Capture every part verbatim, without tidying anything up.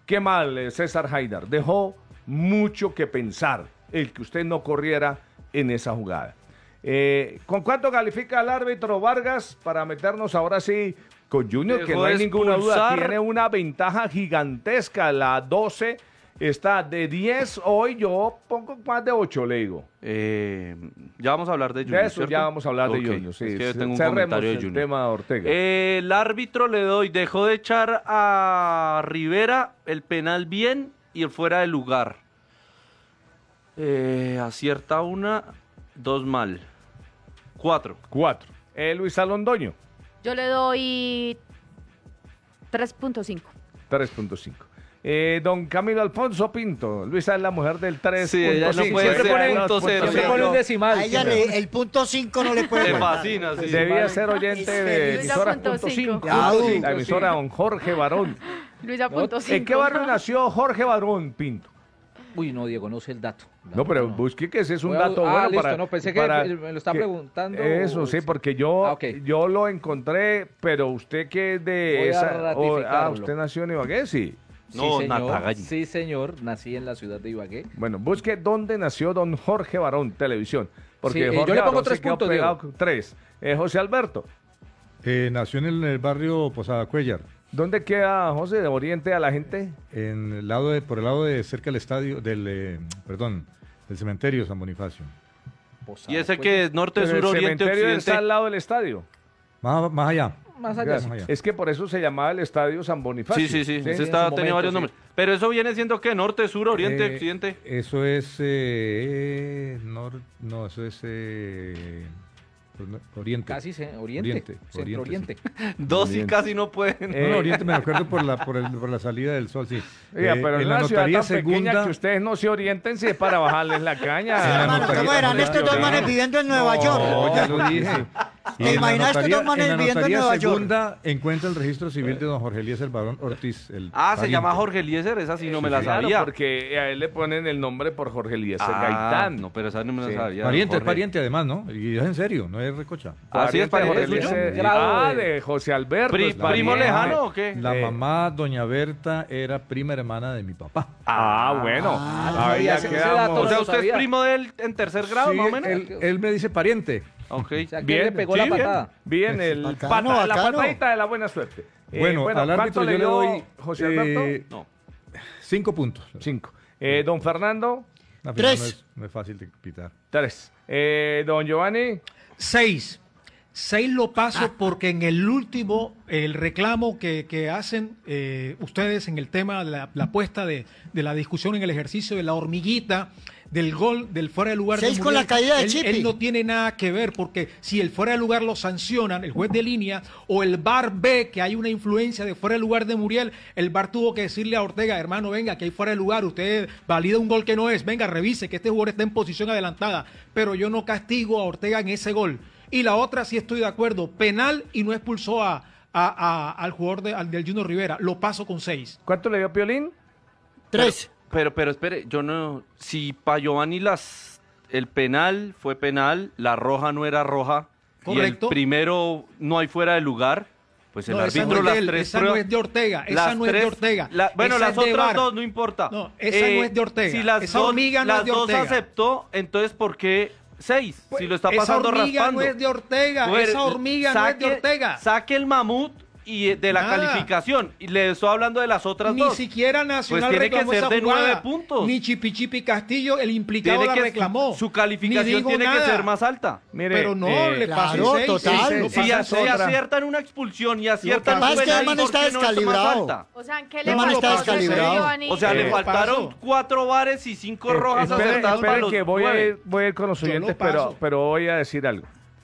qué mal, eh, César Haidar. Dejó mucho que pensar el que usted no corriera en esa jugada. Eh, ¿Con cuánto califica el árbitro Vargas para meternos ahora sí con Junior? Que no hay ninguna duda, tiene una ventaja gigantesca. La doce está de diez, hoy yo pongo más de ocho, le digo. Eh, ya vamos a hablar de Junior, De eso ¿cierto? ya vamos a hablar Okay. de Junior, sí. Es que yo tengo un Cerremos comentario de el Junior. tema de Ortega. Eh, el árbitro le doy, dejó de echar a Rivera el penal bien y el fuera de lugar. Eh, acierta una, dos mal. Cuatro. Cuatro. Eh, Luis Alondoño. Yo le doy tres punto cinco. tres punto cinco. Eh, don Camilo Alfonso Pinto. Luisa es la mujer del tres punto cinco. Sí, ella no puede Siempre ser pone punto los cero. puntos Siempre pone un decimal. A ella le- el punto cinco no le puede Le faltar. fascina, sí. Debía ser oyente de Luisa emisora punto punto cinco. cinco. Ya, Sí, la emisora don Jorge Barón. Luisa punto cinco. ¿En qué barrio nació Jorge Barón Pinto? Uy, no, Diego, no sé el dato. No, pero busque que ese es un Voy a- dato ah, bueno listo, para... no, pensé que para me lo estaba que- preguntando. Eso, sí, porque yo, Ah, ok. yo lo encontré, pero usted que es de Voy a esa... o- ah, ratificarlo. usted nació en Ibagué, sí. No, sí, señor. Natagalli. Sí, señor. Nací en la ciudad de Ibagué. Bueno, busque dónde nació don Jorge Barón, televisión. Porque Sí, eh, yo Jorge le pongo Barón tres se quedó puntos, pegado Diego. con tres. Eh, José Alberto, Eh, nació en el, el barrio Posada Cuellar, ¿dónde queda José? ¿De Oriente a la gente? en el lado de, por el lado de cerca del estadio, del, eh, perdón, del cementerio San Bonifacio. Posada, ¿Y ese pues, que es norte, Pero sur, el oriente, cementerio occidente? está al lado del estadio. Más, más allá. Más allá. Más allá. Es que por eso se llamaba el estadio San Bonifacio. Sí, sí, sí, ese en está, su tenía momento, varios sí. nombres. Pero eso viene siendo que norte, sur, oriente, Eh, occidente. Eso es, eh, nor- no, eso es eh, no, oriente. Casi se, oriente. Oriente, Centro oriente, oriente. Dos y Oriente. casi no pueden. Eh, No, no, oriente me acuerdo por la, por, el- por la salida del sol, sí. Oiga, Eh, pero en en una la ciudad notaría tan pequeña segunda, que ustedes no se orienten si es para bajarles la caña. Sí, la hermano, notaría- ¿cómo eran no, estos no, dos no. manes viviendo en Nueva York? No, ya lo dije. Y ¿Te en la imaginas estos notaría- dos manes en la viviendo en notaría Nueva York? segunda encuentra el registro civil de don Jorge Elías el Barón Ortiz. El Ah, se pariente. llama Jorge Eliezer, esa sí no me la Claro, sabía. porque a él le ponen el nombre por Jorge Elías Ah, Gaitán. no, pero esa no me la Sí. sabía. Pariente, es Jorge. pariente además, ¿no? Y es en serio, no es recocha. Así es, Pariente de pariente Jorge suyo. Eliezer. Grado Ah, de- de José Alberto. Pri- es ¿Primo pariente. lejano o qué? La Eh. mamá, doña Berta, era prima hermana de mi papá. Ah, bueno. Ah, Ahí no, ya ese- ese quedamos. dato O sea, no usted es sabía. primo de él en tercer grado, Sí, más o menos. él, él me dice pariente. Ok. O sea, que Bien, le pegó sí, la bien. patada. Bien, el Bacano, pata- la bacano. patadita de la buena suerte. Eh, Bueno, al ¿cuánto árbitro yo le dio doy José eh, Alberto? No. cinco puntos. Cinco. Eh, don Fernando, Al final Tres. No es, no es fácil de pitar. tres. Eh, don Giovanni, Seis. Seis lo paso porque en el último, el reclamo que, que hacen eh, ustedes en el tema de la, la apuesta de, de la discusión en el ejercicio de la hormiguita, del gol, del fuera de lugar. Seis de con la Muriel, caída de él, Chipi. él no tiene nada que ver porque si el fuera de lugar lo sancionan, el juez de línea, o el V A R ve que hay una influencia de fuera de lugar de Muriel, el V A R tuvo que decirle a Ortega, hermano, venga, que hay fuera de lugar, usted valida un gol que no es, venga, revise que este jugador está en posición adelantada, pero yo no castigo a Ortega en ese gol. Y la otra sí estoy de acuerdo, penal y no expulsó a, a- a- al jugador de- al del Junior Rivera, lo paso con seis. ¿cuánto le dio Piolín? Tres. Pero, pero espere, yo no. Si para Giovanni las, el penal fue penal, la roja no era roja. Y Correcto. el primero no hay fuera de lugar. Pues el No, esa árbitro no es de las él, tres esa no pruebas- es de Ortega, esa las no es de tres- Ortega, la- bueno, esa las es de otras V A R. dos no importa. No, esa no es de Ortega, Si las esa dos, hormiga no las es de dos Ortega. aceptó, entonces ¿por qué seis? Pues, si lo está esa pasando hormiga raspando. no es de Ortega, Pues, esa hormiga no es de Ortega. Saque el mamut y eh, de la Nada. calificación. Y le estoy hablando de las otras Ni dos. siquiera Nacional Pues tiene que reclamó ser esa de jugada. nueve puntos. Ni Chipi Chipi Castillo, el implicado, Tiene la que, reclamó. su Ni calificación dijo tiene que nada. ser más alta. Mire, Pero no, eh, le pasó claro, seis, total. seis, lo Sí, Si, esa pasa es si otra. aciertan una expulsión y aciertan Lo un que pasa es que penal, el man ¿por está qué no es más descalibrado. alta? O sea, ¿en qué El le man está pasó, descalibrado. Giovanni? O sea, le Eh, faltaron paso. cuatro bares y cinco Eh, rojas espere, acertadas espere para los que voy a, nueve. ir, voy a ir con los Yo lo oyentes, paso. pero, pero voy a decir algo.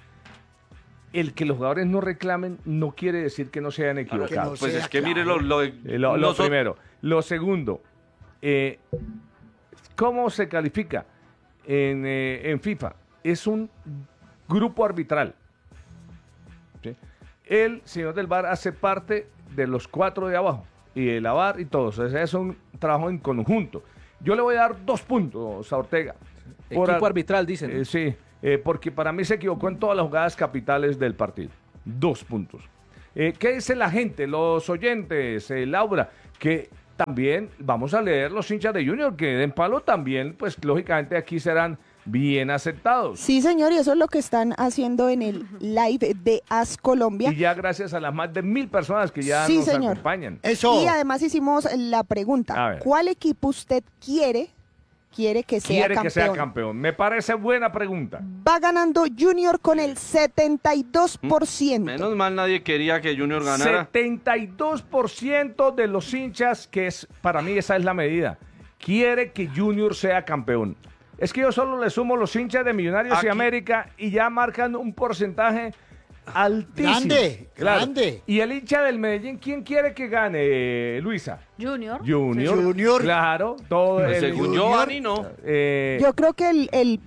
El que los jugadores no reclamen no quiere decir que no se hayan equivocado. no Pues sea es que claro. mire lo, lo, Eh, lo, lo nosotros- primero. Lo segundo, eh, ¿cómo se califica en, eh, en FIFA? Es un grupo arbitral. ¿Sí? El señor del V A R hace parte de los cuatro de abajo, y el A V A R y todos. O sea, es un trabajo en conjunto. Yo le voy a dar dos puntos a Ortega. Por Equipo ar- arbitral, dicen. Eh, sí, eh, porque para mí se equivocó en todas las jugadas capitales del partido. Dos puntos. Eh, ¿Qué dice la gente, los oyentes, eh, Laura? Que también vamos a leer los hinchas de Junior que den palo también, pues lógicamente aquí serán bien aceptados. Sí, señor, y eso es lo que están haciendo en el live de As Colombia. Y ya gracias a las más de mil personas que ya Sí, nos señor. acompañan. Eso. Y además hicimos la A pregunta, ver. ¿cuál equipo usted quiere, quiere que sea Quiere campeón? que sea campeón. Me parece buena pregunta. Va ganando Junior con el setenta y dos por ciento. Menos mal nadie quería que Junior ganara. setenta y dos por ciento de los hinchas, que es para mí esa es la medida, quiere que Junior sea campeón. Es que yo solo le sumo los hinchas de Millonarios Aquí- y América y ya marcan un porcentaje altísimo. Grande, Claro. grande. Y el hincha del Medellín, ¿quién quiere que gane, Luisa? Junior. Junior. Junior. Claro, todo Pues el- según Junior. Giovanni, no. eh, Yo creo que el, el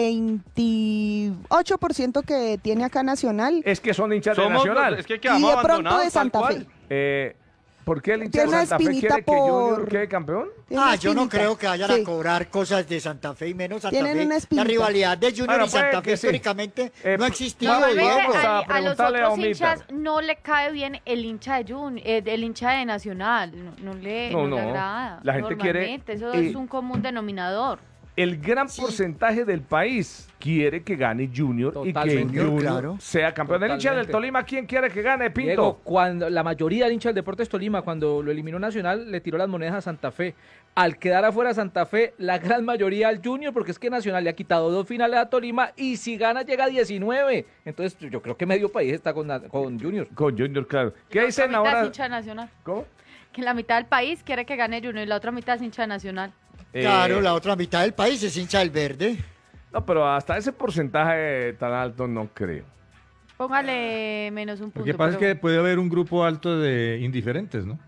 veintiocho por ciento que tiene acá Nacional es que son hinchas de Somos Nacional. los- es que y quedamos de pronto abandonados, de tal Santa cual. Fe. Eh, ¿Por qué el hincha Tiene de una Santa Fe espinita quiere que Junior por- quede campeón? Tiene Ah, una yo no espinita. creo que vayan Sí. a cobrar cosas de Santa Fe y menos Santa Tienen Fe. una La espinita. rivalidad de Junior Bueno, y Santa puede Fe que sí. históricamente Eh, no ha pu- existido, Normalmente Vamos Diego. a a, a los preguntarle a otros Omita. hinchas no le cae bien el hincha de Jun, eh, el hincha de Nacional, no, no le, No, no le no. agrada. La gente quiere- Normalmente, eso eh, es un común denominador. El gran porcentaje del país quiere que gane Junior y que Totalmente. Junior Claro. sea campeón. El hincha del Totalmente. Tolima, ¿quién quiere que gane, Pinto? Diego, cuando la mayoría del hincha del Deportes Tolima, cuando lo eliminó Nacional, le tiró las monedas a Santa Fe. Al quedar afuera Santa Fe, la gran mayoría al Junior, porque es que Nacional le ha quitado dos finales a Tolima y si gana llega a diecinueve. Entonces yo creo que medio país está con, na- con Junior. Con Junior, claro. ¿Qué La dicen otra mitad ahora? es hincha de Nacional. ¿Cómo? Que la mitad del país quiere que gane Junior y la otra mitad es hincha de Nacional. Claro, Eh, la otra mitad del país es hincha del verde. No, pero hasta ese porcentaje tan alto no creo. Póngale menos un Lo punto. que pasa es pero- que puede haber un grupo alto de indiferentes, ¿no?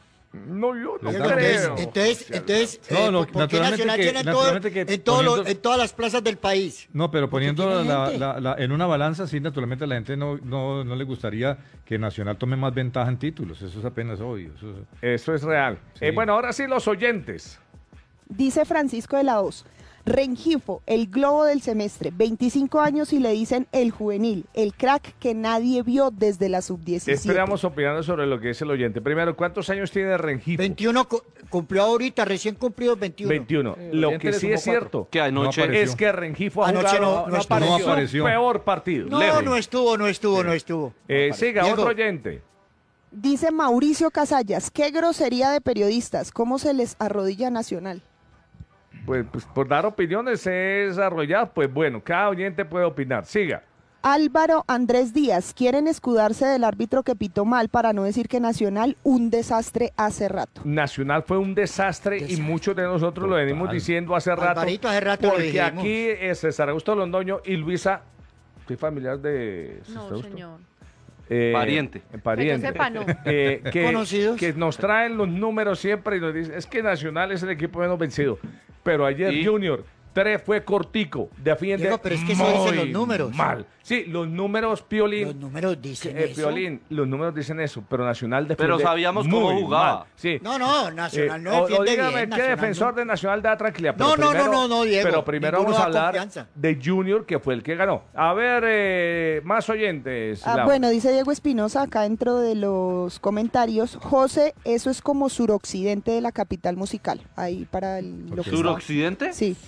No, yo no Diego, Entonces, creo. entonces, entonces No, eh, no, ¿por qué naturalmente Nacional que- tiene en, todo- naturalmente que en, todos los- poniendo- en todas las plazas del país? No, pero poniendo tiene la- gente. la- la- en una balanza, sí, naturalmente a la gente no, no, no le gustaría que Nacional tome más ventaja en títulos. Eso es apenas obvio. Eso es- Eso es real. Sí. Eh, bueno, ahora sí los oyentes. Dice Francisco de la Hoz, Rengifo, el globo del semestre, veinticinco años y le dicen el juvenil, el crack que nadie vio desde la sub diecisiete. Esperamos opinando sobre lo que es el oyente. Primero, ¿cuántos años tiene Rengifo? veintiuno cu- cumplió ahorita, recién cumplido veintiuno. veintiuno. Eh, el Lo oyente que le sí sumó es cuatro. cierto Que anoche No apareció. es que Rengifo ha Anoche jugado no- no su apareció. No apareció. peor partido. No, lejos. no estuvo, no estuvo, no estuvo. Eh, siga, Diego. otro oyente. Dice Mauricio Casallas, qué grosería de periodistas, cómo se les arrodilla Nacional. Pues, pues, por dar opiniones es arrollado, pues bueno, cada oyente puede opinar. Siga. Álvaro Andrés Díaz, quieren escudarse del árbitro que pitó mal para no decir que Nacional un desastre hace rato. Nacional fue un desastre y Desastre. muchos de nosotros lo venimos Total. diciendo hace rato. Alvarito, hace rato lo porque dijimos. aquí es César Augusto Londoño y Luisa, soy familiar de César No, Augusto. señor. Eh, Pariente. Pariente. Que yo sepa, no. Eh, que, Conocidos. que nos traen los números siempre y nos dicen, es que Nacional es el equipo menos vencido. Pero ayer ¿Y? Junior, tres fue cortico, defiende Diego, pero es que eso dicen muy los números. mal. Sí, los números, Piolín, Los números dicen eh, eso. Piolín, los números dicen eso, pero Nacional defiende Pero sabíamos cómo muy jugaba. mal. Sí. No, no, Nacional Eh, no o- o defiende dígame, bien. ¿qué Nacional defensor no. de Nacional da tranquilidad? No, Pero no, no, primero- no, no, Diego, Pero primero ninguno vamos a da hablar confianza. de Junior, que fue el que ganó. A ver, eh, más oyentes. Ah, Laura. bueno, dice Diego Espinosa acá dentro de los comentarios, José, eso es como suroccidente de la capital musical, ahí para el, lo que está. ¿Suroccidente? Sí.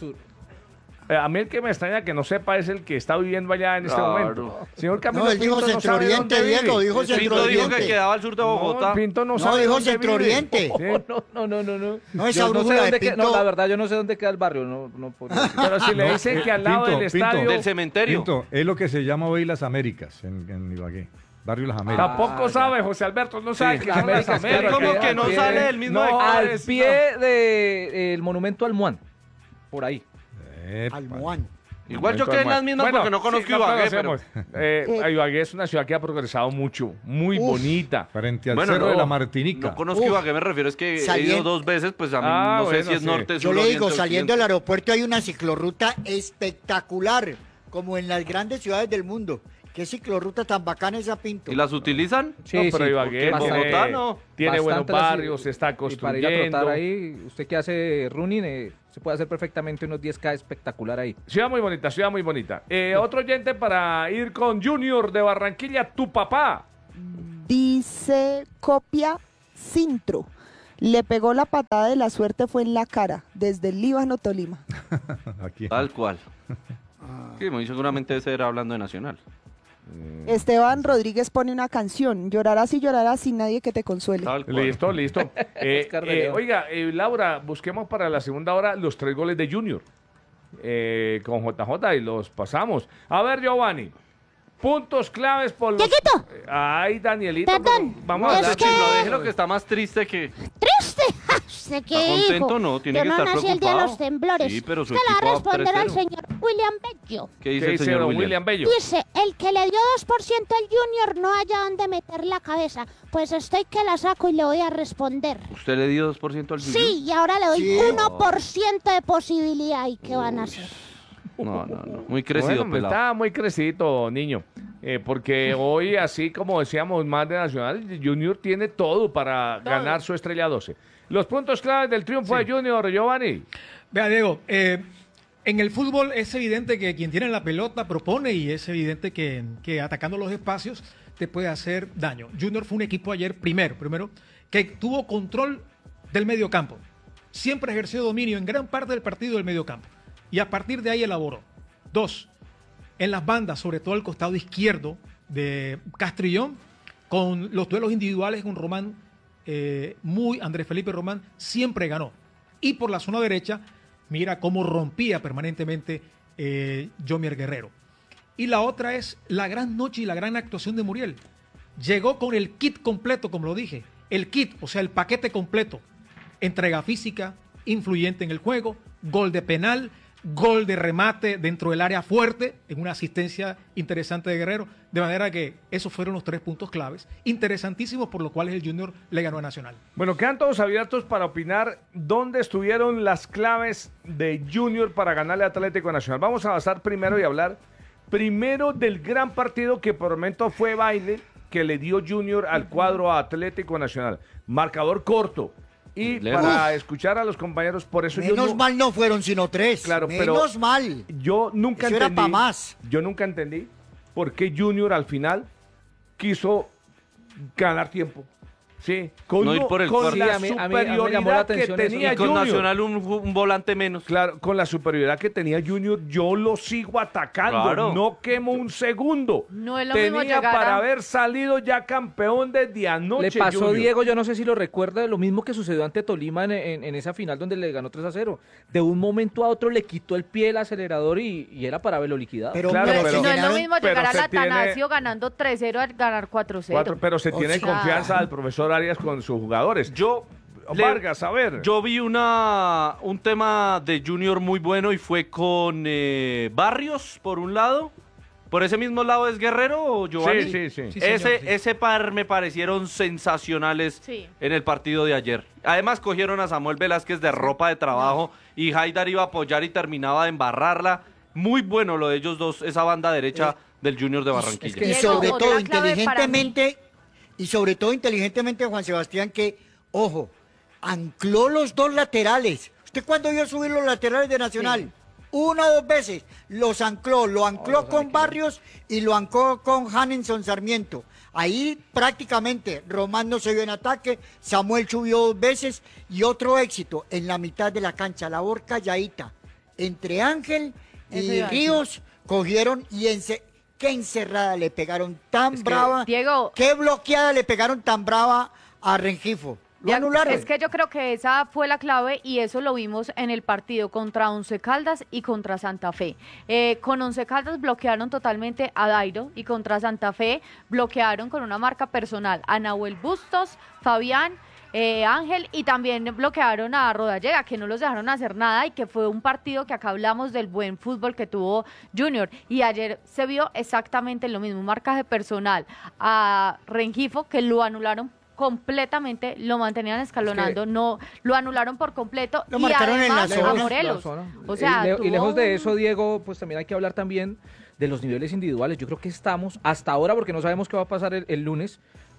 Eh, a mí el que me extraña que no sepa es el que está viviendo allá en este Claro. momento. Señor Camilo No, él dijo Pinto no sabe Centro-Oriente, dónde vive. Diego, dijo Pinto dijo Centro-Oriente. que quedaba al sur de Bogotá. No, Pinto no, No, sabe dijo dónde Centro-Oriente. vive. Sí. No, no, no, no, no. No, esa Yo no sé brújula de dónde queda- no, Pinto. la verdad, yo no sé dónde queda el barrio. No, no podría decir. Pero si le No, dicen eh, que al lado Pinto, del Pinto. estadio... Del cementerio. Pinto, es lo que se llama hoy las Américas en, en Ibagué. Barrio Las Américas. Tampoco Ah, sabe, José Alberto, no sabe Sí, que son las Américas, Américas. Es como Al que no pie- sale del mismo... No, Al es- pie del monumento al Muán. Por ahí. Epa. Almohán. Igual yo quedé en las mismas Bueno, porque no conozco sí, no Ibagué, pero... conocemos. Eh, Ibagué es una ciudad que ha progresado mucho, muy Uf. bonita. Frente al Bueno, Cerro no, de la Martinica. No conozco Uf. Ibagué, me refiero, es que he Salien- ido dos veces, pues a mí Ah, no sé bueno, si es sí. norte, Yo sur, le digo, oriente, saliendo del occidente. aeropuerto hay una ciclorruta espectacular, como en las grandes ciudades del mundo. ¿Qué ciclorruta tan bacana esa, Pinto? ¿Y las utilizan? Sí, no, pero sí, Ibagué porque en tiene, Bogotá no. tiene buenos Bastante las- barrios, se está Y para ir a construyendo. trotar ahí, usted que hace running, eh, se puede hacer perfectamente unos diez K espectacular ahí. Ciudad muy bonita, ciudad muy bonita. Eh, otro oyente para ir con Junior de Barranquilla, tu papá. Dice Copia Cintro. Le pegó la patada de la suerte, fue en la cara, desde el Líbano, Tolima. Aquí. Tal cual. Sí, muy seguramente ese era hablando de Nacional. Esteban Rodríguez pone una canción, llorarás y llorarás sin nadie que te consuele. Tal cual. Listo, listo. Eh, Oscar de eh, León. oiga, eh, Laura, busquemos para la segunda hora los tres goles de Junior eh, con J J y los pasamos. A ver, Giovanni, puntos claves por los... Dieguito. Eh, Ay, Danielito, Perdón, pero vamos a es hablar que- sin lo de- Déjelo que está más triste que... ¡Triste! ¿Usted qué ¿Está contento? dijo? No, tiene Yo que no estar nací el día de preocupado. los temblores. Sí, pero su Se la va equipo a va responder al tres cero. señor William Bello. ¿Qué dice ¿Qué el dice señor don William? William Bello? Dice, el que le dio dos por ciento al Junior no haya dónde meter la cabeza. Pues estoy que la saco y le voy a responder. ¿Usted le dio dos por ciento al Junior? Sí, y ahora le doy Sí. uno por ciento de posibilidad. ¿Y qué van a hacer? No, no, no. Muy crecido, Bueno, pelado. está muy crecidito, niño. Eh, porque hoy, así como decíamos más de Nacional, Junior tiene todo para Todo. ganar su estrella doce. Los puntos claves del triunfo de Junior, Giovanni. Vea, Diego, eh, en el fútbol es evidente que quien tiene la pelota propone y es evidente que, que atacando los espacios te puede hacer daño. Junior fue un equipo ayer, primero, primero, que tuvo control del mediocampo. Siempre ejerció dominio en gran parte del partido del mediocampo. Y a partir de ahí elaboró. Dos, en las bandas, sobre todo el costado izquierdo de Castrillón, con los duelos individuales con Román, eh, muy Andrés Felipe Román, siempre ganó. Y por la zona derecha, mira cómo rompía permanentemente eh, Jomier Guerrero. Y la otra es la gran noche y la gran actuación de Muriel. Llegó con el kit completo, como lo dije. El kit, o sea, el paquete completo. Entrega física, influyente en el juego, gol de penal, gol de remate dentro del área fuerte, en una asistencia interesante de Guerrero. De manera que esos fueron los tres puntos claves, interesantísimos por los cuales el Junior le ganó a Nacional. Bueno, quedan todos abiertos para opinar dónde estuvieron las claves de Junior para ganarle a Atlético Nacional. Vamos a avanzar primero y hablar primero del gran partido que por momento fue baile que le dio Junior al cuadro a Atlético Nacional. Marcador corto. Y Lejos. para escuchar a los compañeros, por eso yo Menos no- mal no fueron sino tres. Claro, pero- Menos mal. Yo nunca Eso era entendí. pa' más. Yo nunca entendí por qué Junior al final quiso ganar tiempo. Sí, con, No ir por el con cuarto. la Sí, a mí- a mí- a mí me llamó la superioridad que atención eso. tenía Y con Junior. Nacional un, un volante menos. Claro, con la superioridad que tenía Junior, yo lo sigo atacando. Claro. No quemo un segundo. No es lo tenía mismo llegar para a- haber salido ya campeón desde anoche. Le pasó Junior. Diego, yo no sé si lo recuerda, lo mismo que sucedió ante Tolima en, en- en esa final donde le ganó tres a cero. De un momento a otro le quitó el pie el acelerador y, y era para haberlo liquidado. Pero, Claro, hombre, pero- No es lo llenaron- mismo pero llegar se al tiene- Atanasio ganando tres cero al ganar cuatro cero. Cuatro, pero se O tiene sea- confianza al profesor Arias con sus jugadores. Yo, le- Vargas, a ver. yo vi una, un tema de Junior muy bueno y fue con eh, Barrios, por un lado. ¿Por ese mismo lado es Guerrero o Giovanni? Sí, sí, sí. Sí, señor, ese, sí. ese par me parecieron sensacionales Sí. en el partido de ayer. Además cogieron a Samuel Velázquez de ropa de trabajo y Haidar iba a apoyar y terminaba de embarrarla. Muy bueno lo de ellos dos, esa banda derecha del Junior de Barranquilla. que- Y Diego, sobre otra todo clave para inteligentemente, y sobre todo inteligentemente Juan Sebastián, que, ojo, ancló los dos laterales. ¿Usted cuándo vio subir los laterales de Nacional? Una o dos veces. Los ancló, lo ancló con Barrios y lo ancló con Hanenson Sarmiento. Ahí prácticamente Román no se vio en ataque, Samuel subió dos veces y otro éxito en la mitad de la cancha, labor calladita. Entre Ángel Eso y iba a decir. Ríos cogieron y ence- qué encerrada le pegaron tan Es que, brava. Diego- Qué bloqueada le pegaron tan brava a Rengifo. Lo Ya- anularon. Es que yo creo que esa fue la clave y eso lo vimos en el partido contra Once Caldas y contra Santa Fe. Eh, con Once Caldas bloquearon totalmente a Dairo y contra Santa Fe bloquearon con una marca personal a Nahuel Bustos, Fabián, eh, Ángel y también bloquearon a Rodallega, que no los dejaron hacer nada y que fue un partido que acá hablamos del buen fútbol que tuvo Junior. Y ayer se vio exactamente lo mismo, un marcaje personal a Rengifo que lo anularon completamente, lo mantenían escalonando, no lo anularon por completo Lo y marcaron en la además zona. a Morelos. La zona. O sea, y, le- y tuvo lejos de un- eso, Diego, pues también hay que hablar también de los niveles individuales. Yo creo que estamos, hasta ahora, porque no sabemos qué va a pasar el, el lunes,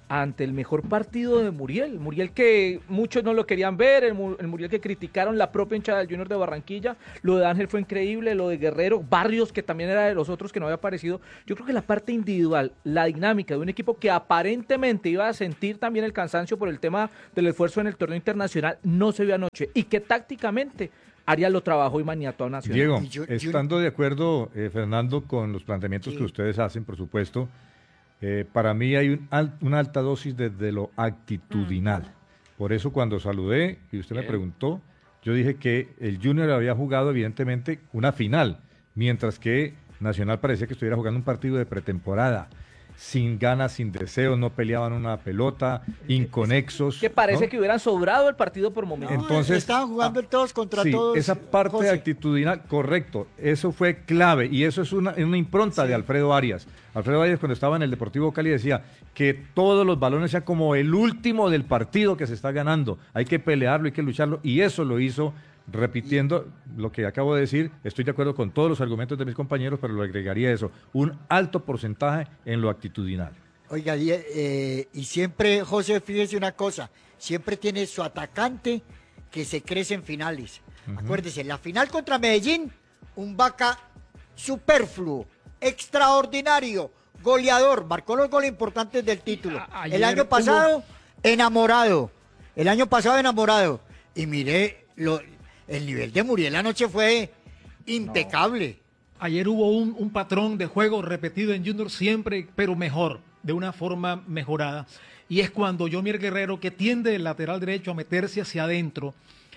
ante el mejor partido de Muriel. Muriel que muchos no lo querían ver, el, el Muriel que criticaron la propia hinchada del Junior de Barranquilla. Lo de Ángel fue increíble, lo de Guerrero, Barrios, que también era de los otros que no había aparecido. Yo creo que la parte individual, la dinámica de un equipo que aparentemente iba a sentir también el cansancio por el tema del esfuerzo en el torneo internacional, no se vio anoche. Y que tácticamente Arias lo trabajó y maniató a Nacional. Diego, yo- yo- estando de acuerdo, eh, Fernando, con los planteamientos Sí. que ustedes hacen, por supuesto, eh, para mí hay un al- una alta dosis desde lo actitudinal. Por eso cuando saludé y usted me Bien. preguntó, yo dije que el Junior había jugado evidentemente una final, mientras que Nacional parecía que estuviera jugando un partido de pretemporada. Sin ganas, sin deseos, no peleaban una pelota, inconexos. Que parece ¿no? que hubieran sobrado el partido por momentos. No, Entonces, estaban jugando ah, el todos contra sí, todos. esa parte José. actitudinal, correcto, eso fue clave y eso es una, una impronta de Alfredo Arias. Alfredo Arias cuando estaba en el Deportivo Cali decía que todos los balones sean como el último del partido que se está ganando, hay que pelearlo, hay que lucharlo y eso lo hizo repitiendo lo que acabo de decir. Estoy de acuerdo con todos los argumentos de mis compañeros, pero lo agregaría eso, un alto porcentaje en lo actitudinal. Oiga, y, eh, y siempre, José, fíjese una cosa, siempre tiene su atacante que se crece en finales. Acuérdese, la final contra Medellín, un Vaca superfluo, extraordinario, goleador, marcó los goles importantes del título. A- El ayer año hubo- pasado, enamorado. El año pasado, enamorado. Y mire, lo, el nivel de Muriel anoche fue impecable. Ayer hubo un, un patrón de juego repetido en Junior siempre, pero mejor, de una forma mejorada. Y es cuando Yomier Guerrero, que tiende el lateral derecho a meterse hacia adentro,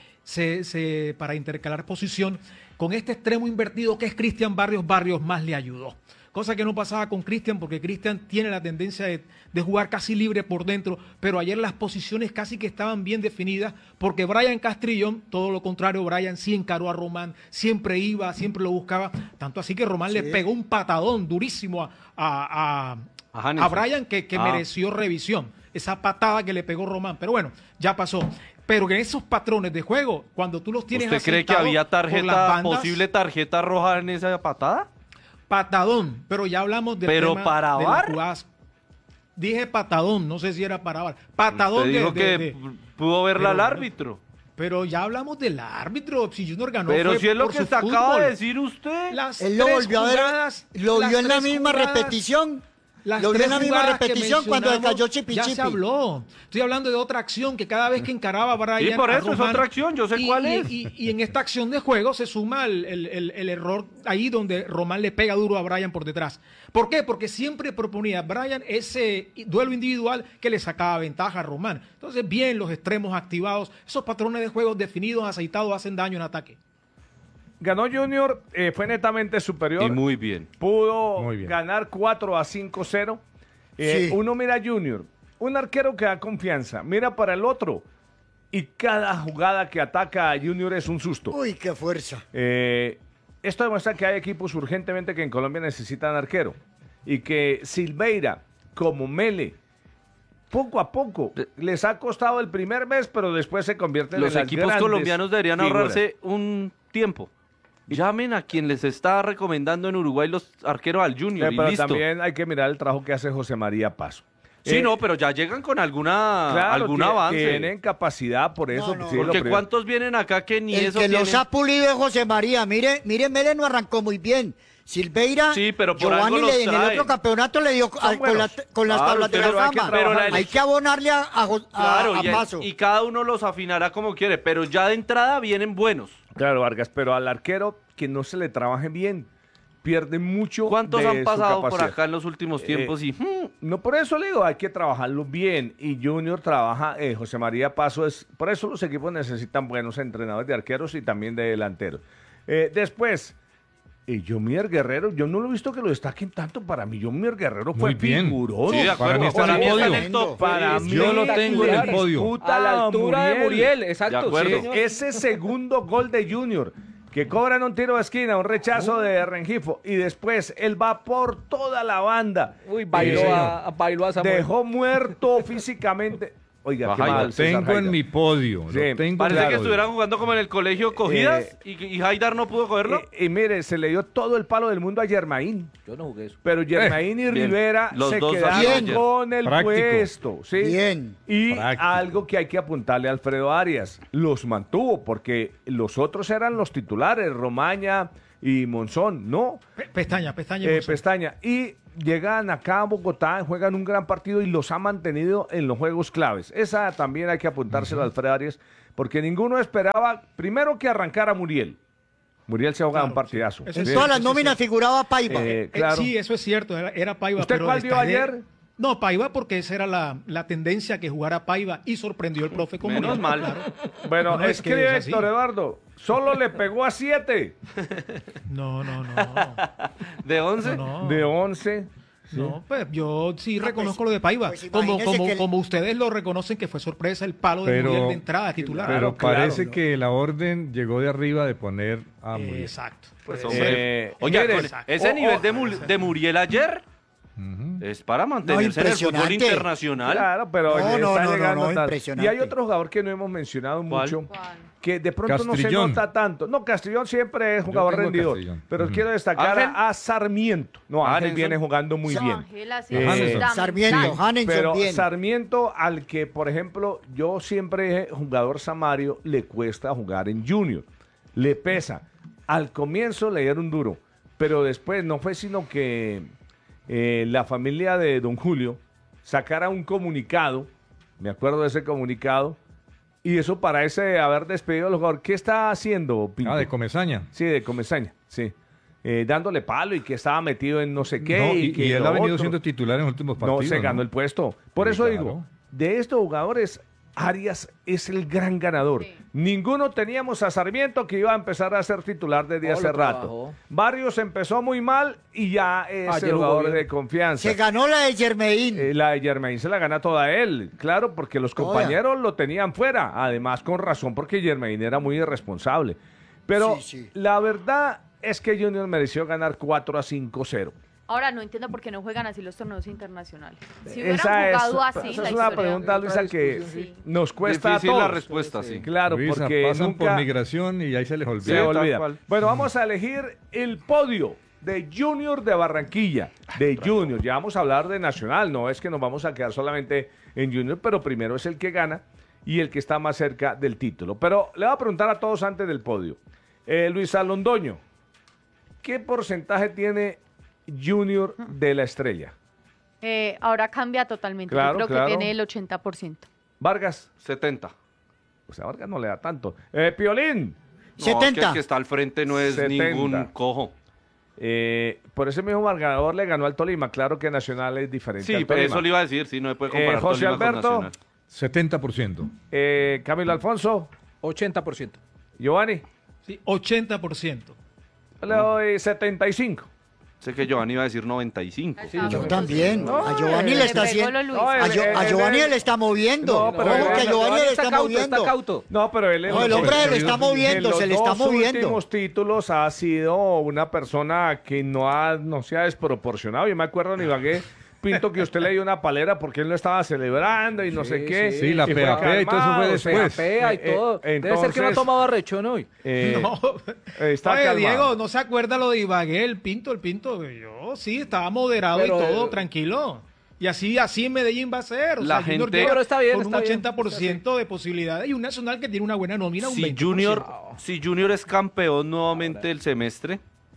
se, se, para intercalar posición, con este extremo invertido que es Cristian Barrios, Barrios más le ayudó. Cosa que no pasaba con Cristian, porque Cristian tiene la tendencia de, de jugar casi libre por dentro, pero ayer las posiciones casi que estaban bien definidas, porque Brian Castrillón, todo lo contrario, Brian sí encaró a Román, siempre iba, siempre lo buscaba, tanto así que Román le pegó un patadón durísimo a, a, a, A Hannes. a Brian que, que Ah. mereció revisión, esa patada que le pegó Román, pero bueno, ya pasó. Pero que esos patrones de juego, cuando tú los tienes ¿Usted cree que asentados había por las tarjeta, bandas, posible tarjeta roja en esa patada? patadón, pero ya hablamos del Pero tema para de V A R. las jugadas. Dije patadón, no sé si era para V A R. Patadón Usted de, dijo de- que de- pudo verla pero- al árbitro. Pero ya hablamos del árbitro. Si Junior ganó Pero fue si es lo por que su se acaba fútbol. de decir usted. Las Él lo tres volvió a ver, jugadas- lo las vio en la tres misma jugadas- repetición. Las Lo vio en tres la misma jugadas que repetición cuando le mencionamos, cayó Chipi Ya Chipi. se habló. Estoy hablando de otra acción que cada vez que encaraba a Brian. Sí, por a eso es Román, otra acción, yo sé y- cuál y- es. Y, y en esta acción de juego se suma el, el- el- el error ahí donde Román le pega duro a Brian por detrás. ¿Por qué? Porque siempre proponía a Brian ese duelo individual que le sacaba ventaja a Román. Entonces, bien, los extremos activados, esos patrones de juego definidos, aceitados, hacen daño en ataque. Ganó Junior, eh, fue netamente superior. Y muy bien. Pudo Muy bien. ganar cuatro a cinco cero. Eh, Sí. Uno mira a Junior, un arquero que da confianza, mira para el otro y cada jugada que ataca a Junior es un susto. Uy, qué fuerza. Eh, esto demuestra que hay equipos urgentemente que en Colombia necesitan arquero y que Silveira, como Mele, poco a poco les ha costado el primer mes, pero después se convierten Los en las equipos grandes colombianos deberían figuras. ahorrarse un tiempo. Llamen a quien les está recomendando en Uruguay los arqueros al Junior Eh, y pero listo. también hay que mirar el trabajo que hace José María Paso. Sí, Eh, no, pero ya llegan con alguna claro, algún tie- avance. Tienen capacidad, por eso. No, no. sí, lo Porque primero. cuántos vienen acá que ni El eso que tienen. los ha pulido es José María. Mire, mire, Mele no arrancó muy bien. Silveira, Sí, pero por Giovanni algo los le- en el trae. otro campeonato le dio a- con, buenos. la- con las Claro, tablas de la pero hay que fama. trabajarlos. Hay que abonarle a, a, Jo- a- Claro, a y, Paso. y cada uno los afinará como quiere, pero ya de entrada vienen buenos. Claro, Vargas, pero al arquero que no se le trabaje bien, pierde mucho. ¿Cuántos de han su pasado por capacidad. acá en los últimos tiempos? Eh, y hmm, No, por eso le digo, hay que trabajarlo bien. Y Junior trabaja, eh, José María Paso es. Por eso los equipos necesitan buenos entrenadores de arqueros y también de delanteros. Eh, después, eh, Yomier Guerrero, yo no lo he visto que lo destaquen tanto. Para mí, Yomier Guerrero fue Muy bien. figurón. sí, de acuerdo. para mí está en el Para mí está en podio. el top. Para Es mí, Yo lo tengo en el podio. disputa A la altura de Muriel, exacto. De acuerdo. sí, señor. Ese segundo gol de Junior, que cobran un tiro de esquina, un rechazo de Rengifo, y después él va por toda la banda. Uy, bailó, Eh, a, a- bailó a Samuel. Dejó muerto físicamente. Oiga, Baja qué y mal, Lo César tengo en Haidar. mi podio. Sí, Lo tengo Parece claro. que estuvieran jugando como en el colegio cogidas Eh, y, y Haidar no pudo cogerlo. Y, y mire, se le dio todo el palo del mundo a Germain. Yo no jugué eso. Pero Germain y bien. Rivera Los se dos quedaron bien. con el Práctico. puesto. ¿sí? Bien. Y Práctico. algo que hay que apuntarle a Alfredo Arias. Los mantuvo porque los otros eran los titulares, Romaña y Monzón. No, Pe- Pestaña, pestaña. eh, Monzón. Pestaña. Y llegan acá a Bogotá, juegan un gran partido y los ha mantenido en los juegos claves. Esa también hay que apuntársela a Alfredo Arias porque ninguno esperaba, primero, que arrancara Muriel. Muriel se ha jugado Claro, un partidazo. sí. Eso En Sí, todas las sí, nóminas sí. figuraba Paiva. Eh, Eh, claro. sí, eso es cierto, era, era Paiva. ¿Usted pero cuál vio destaqué- ayer? No, Paiva, porque esa era la, la tendencia que jugara Paiva y sorprendió el profe con Menos Muriel, mal. claro. Bueno, No, es que escribe es así. Héctor Eduardo. Solo le pegó a siete No, no, no. De once. No, no. de once. No, pues yo sí No, reconozco pues, lo de Paiva. pues como, imagínese como, que el- como ustedes lo reconocen que fue sorpresa el palo de Pero- Muriel de entrada titular. Pero Claro, parece claro. que la orden llegó de arriba de poner a Muriel. Exacto. Pues, Pues, hombre. Eh, Oye, mire, con ese o- nivel o- de, Mul- de Muriel ayer Ujú. es para mantenerse en el fútbol impresionante. internacional. Claro, pero No, oye, no, está no, no, llegando no, tal. impresionante. Y hay otro jugador que no hemos mencionado ¿Cuál? mucho, ¿Cuál? que de pronto no se Castrillón. nota tanto. No, Castrillón siempre es jugador tengo a rendidor. Castrillón. Pero Ujú. quiero destacar ¿Ángel? a, a Sarmiento. No, Ángel Hanenson. viene jugando muy bien. Ángel, así Eh, es, Hanenson. dame- Sarmiento, dame. Hanenson, Pero bien. Sarmiento, al que, por ejemplo, yo siempre, jugador Samario, le cuesta jugar en Junior. Le pesa. Al comienzo le dieron duro, pero después no fue sino que eh, la familia de don Julio sacara un comunicado, me acuerdo de ese comunicado, y eso parece haber despedido al jugador. ¿Qué está haciendo, Pinto? Ah, de Comesaña. Sí, de Comesaña, sí. Eh, dándole palo y que estaba metido en no sé qué. No, y, que y él lo ha venido otro. siendo titular en los últimos No, partidos. se ganó el puesto. Por Sí, eso claro. digo, de estos jugadores, Arias es el gran ganador. Sí. Ninguno teníamos a Sarmiento que iba a empezar a ser titular desde No, hace lo rato. trabajó. Barrios empezó muy mal y ya es Ayer el jugó jugador bien. de confianza. Se ganó la de Germain. Eh, la de Germain se la gana toda él, claro, porque los Toda. compañeros lo tenían fuera, además con razón porque Germain era muy irresponsable. Pero Sí, sí. la verdad es que Junior mereció ganar cuatro a cinco cero. Ahora no entiendo por qué no juegan así los torneos internacionales. Si hubieran Esa es, jugado así, esa la es una historia- pregunta, Luisa, que discusión, sí. nos cuesta Difícil a la todos. respuesta, sí. Claro, Luisa, porque pasan nunca por migración y ahí se les olvida. se Sí, tal olvida. cual. Bueno, vamos a elegir el podio de Junior de Barranquilla, de Junior. Ya vamos a hablar de Nacional, no es que nos vamos a quedar solamente en Junior, pero primero es el que gana y el que está más cerca del título. Pero le voy a preguntar a todos antes del podio. Eh, Luis Alondoño, ¿qué porcentaje tiene Junior de la Estrella? Eh, ahora cambia totalmente. Claro, Yo creo claro. que tiene el ochenta por ciento. Vargas, setenta. o sea, Vargas no le da tanto. Eh, Piolín, No, es que setenta. el que está al frente no es setenta. ningún cojo. eh, por ese mismo marcador le ganó al Tolima. Claro que Nacional es diferente Sí, al pero Tolima. eso le iba a decir, sí, no se puede comparar Eh, José Tolima con Alberto. Nacional. setenta por ciento. Eh, Camilo Alfonso, ochenta por ciento. Giovanni, sí, ochenta por ciento. yo le doy setenta y cinco. Sé que Giovanni iba a decir noventa y cinco. Sí, Yo también. No, A Giovanni eh, le está Le pegó haciendo. lo Luis. No, A, eh, Gio- a eh, Giovanni eh, le está moviendo. No, pero Ojo él- que a Giovanni le está cauto, moviendo. está cauto. No, pero él No, el hombre le está moviendo, en los se le está dos moviendo. últimos títulos ha sido una persona que no, ha, no se ha desproporcionado. Yo me acuerdo en Ibagué, Pinto, que usted le dio una palera porque él lo estaba celebrando y no sé Sí, qué. sí, la fue peapea y todo eso fue calmado, después. o sea, Pea y eh, todo. eh, Debe ser que no ha entonces, tomado arrechón hoy. eh, No. está Oye, calmado. Diego, ¿no se acuerda lo de Ibagué, el Pinto, el Pinto? Yo sí, estaba moderado Pero, y todo, eh, tranquilo. Y así, así en Medellín va a ser. O La sea, Junior gente- llega Pero está bien, con está un bien. ochenta por ciento de posibilidades y un Nacional que tiene una buena nómina, un Si veinte por ciento. Junior, si Junior es campeón nuevamente del semestre,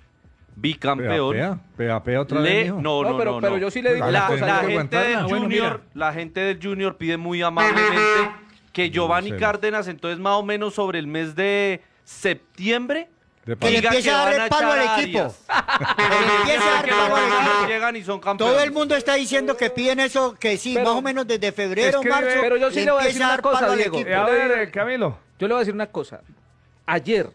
bicampeón, Pea, pea, pea otra le, vez, mijo. no, no, No, pero- no, pero no. yo sí le digo una la, cosa, la hay que gente aguantarla. del Bueno, Junior, mira. la gente del Junior pide muy amablemente que Giovanni sé. Cárdenas, entonces más o menos sobre el mes de septiembre, De Que le diga empiece a dar van el palo echar al a equipo. Arias. Que le empiece a dar Que palo al los equipo. llegan y son campeones. Todo el mundo está diciendo que piden eso, que sí, Pero- más o menos desde febrero, Escribe- marzo. pero yo sí le voy a empieza decir una dar cosa, palo al Diego. equipo. Eh, a ver, eh, Camilo. Yo le voy a decir una cosa. Ayer,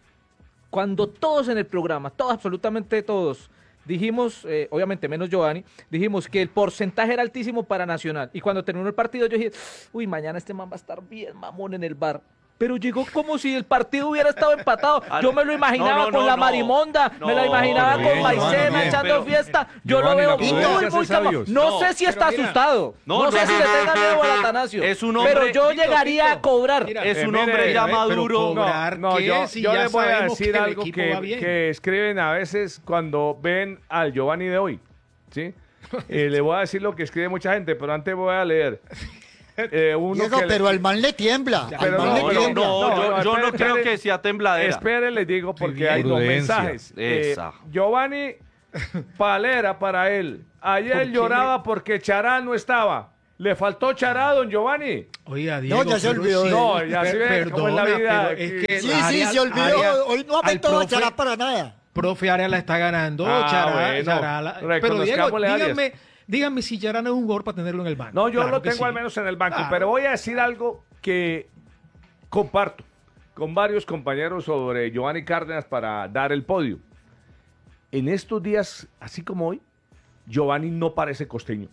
cuando todos en el programa, todos, absolutamente todos, dijimos, eh, obviamente menos Giovanni, dijimos que el porcentaje era altísimo para Nacional. Y cuando terminó el partido yo dije, uy, mañana este man va a estar bien mamón en el bar. pero llegó como si el partido hubiera estado empatado. Yo me lo imaginaba No, no, con no, la no. marimonda, No, me la imaginaba bien, con maicena, Giovanni, bien, echando pero- fiesta. Yo Giovanni, lo veo la muy, prudencia muy, hace calmado. sabios. No, No, sé si pero está mira, asustado. no, No, sé no, si le tenga miedo a Atanasio. Es un Pero hombre- yo Tito, llegaría Tito, a cobrar. mira, Es Eh, un mire, hombre ya pero maduro. cobrar, No, ¿qué? yo, Si yo ya les voy a sabemos decir que el algo equipo va que, bien. que escriben a veces cuando ven al Giovanni de hoy, ¿sí? Eh, le voy a decir lo que escribe mucha gente, pero antes voy a leer. Eh, uno Diego, que le- pero al man le tiembla. Al Pero man no, le No, no, tiembla. no, yo, No, yo no espere, creo espere. que sea tembladera. Espere, les digo porque bien. hay dos Prudencia. mensajes. Eh, Esa. Giovanni Palera para él. Ayer ¿Por qué? lloraba porque Chará no estaba. ¿Le faltó Chará, don Giovanni? Oiga, Diego, ya se pero olvidó sí, de No, ya per- se ve cómo es la perdona, vida. pero es que Sí, la sí, área- se olvidó. área- Hoy no ha al metido a profe- Chará para nada. Profe Arias la está ganando, Ah, Chará, bueno, Chará la- Pero Diego, reconozcámosle a Arias. díganme, díganme si Chará no es un jugador para tenerlo en el banco. No, yo Claro lo que tengo sí. al menos en el banco, Claro. pero voy a decir algo que comparto con varios compañeros sobre Giovanni Cárdenas para dar el podio. En estos días, así como hoy, Giovanni no parece costeño.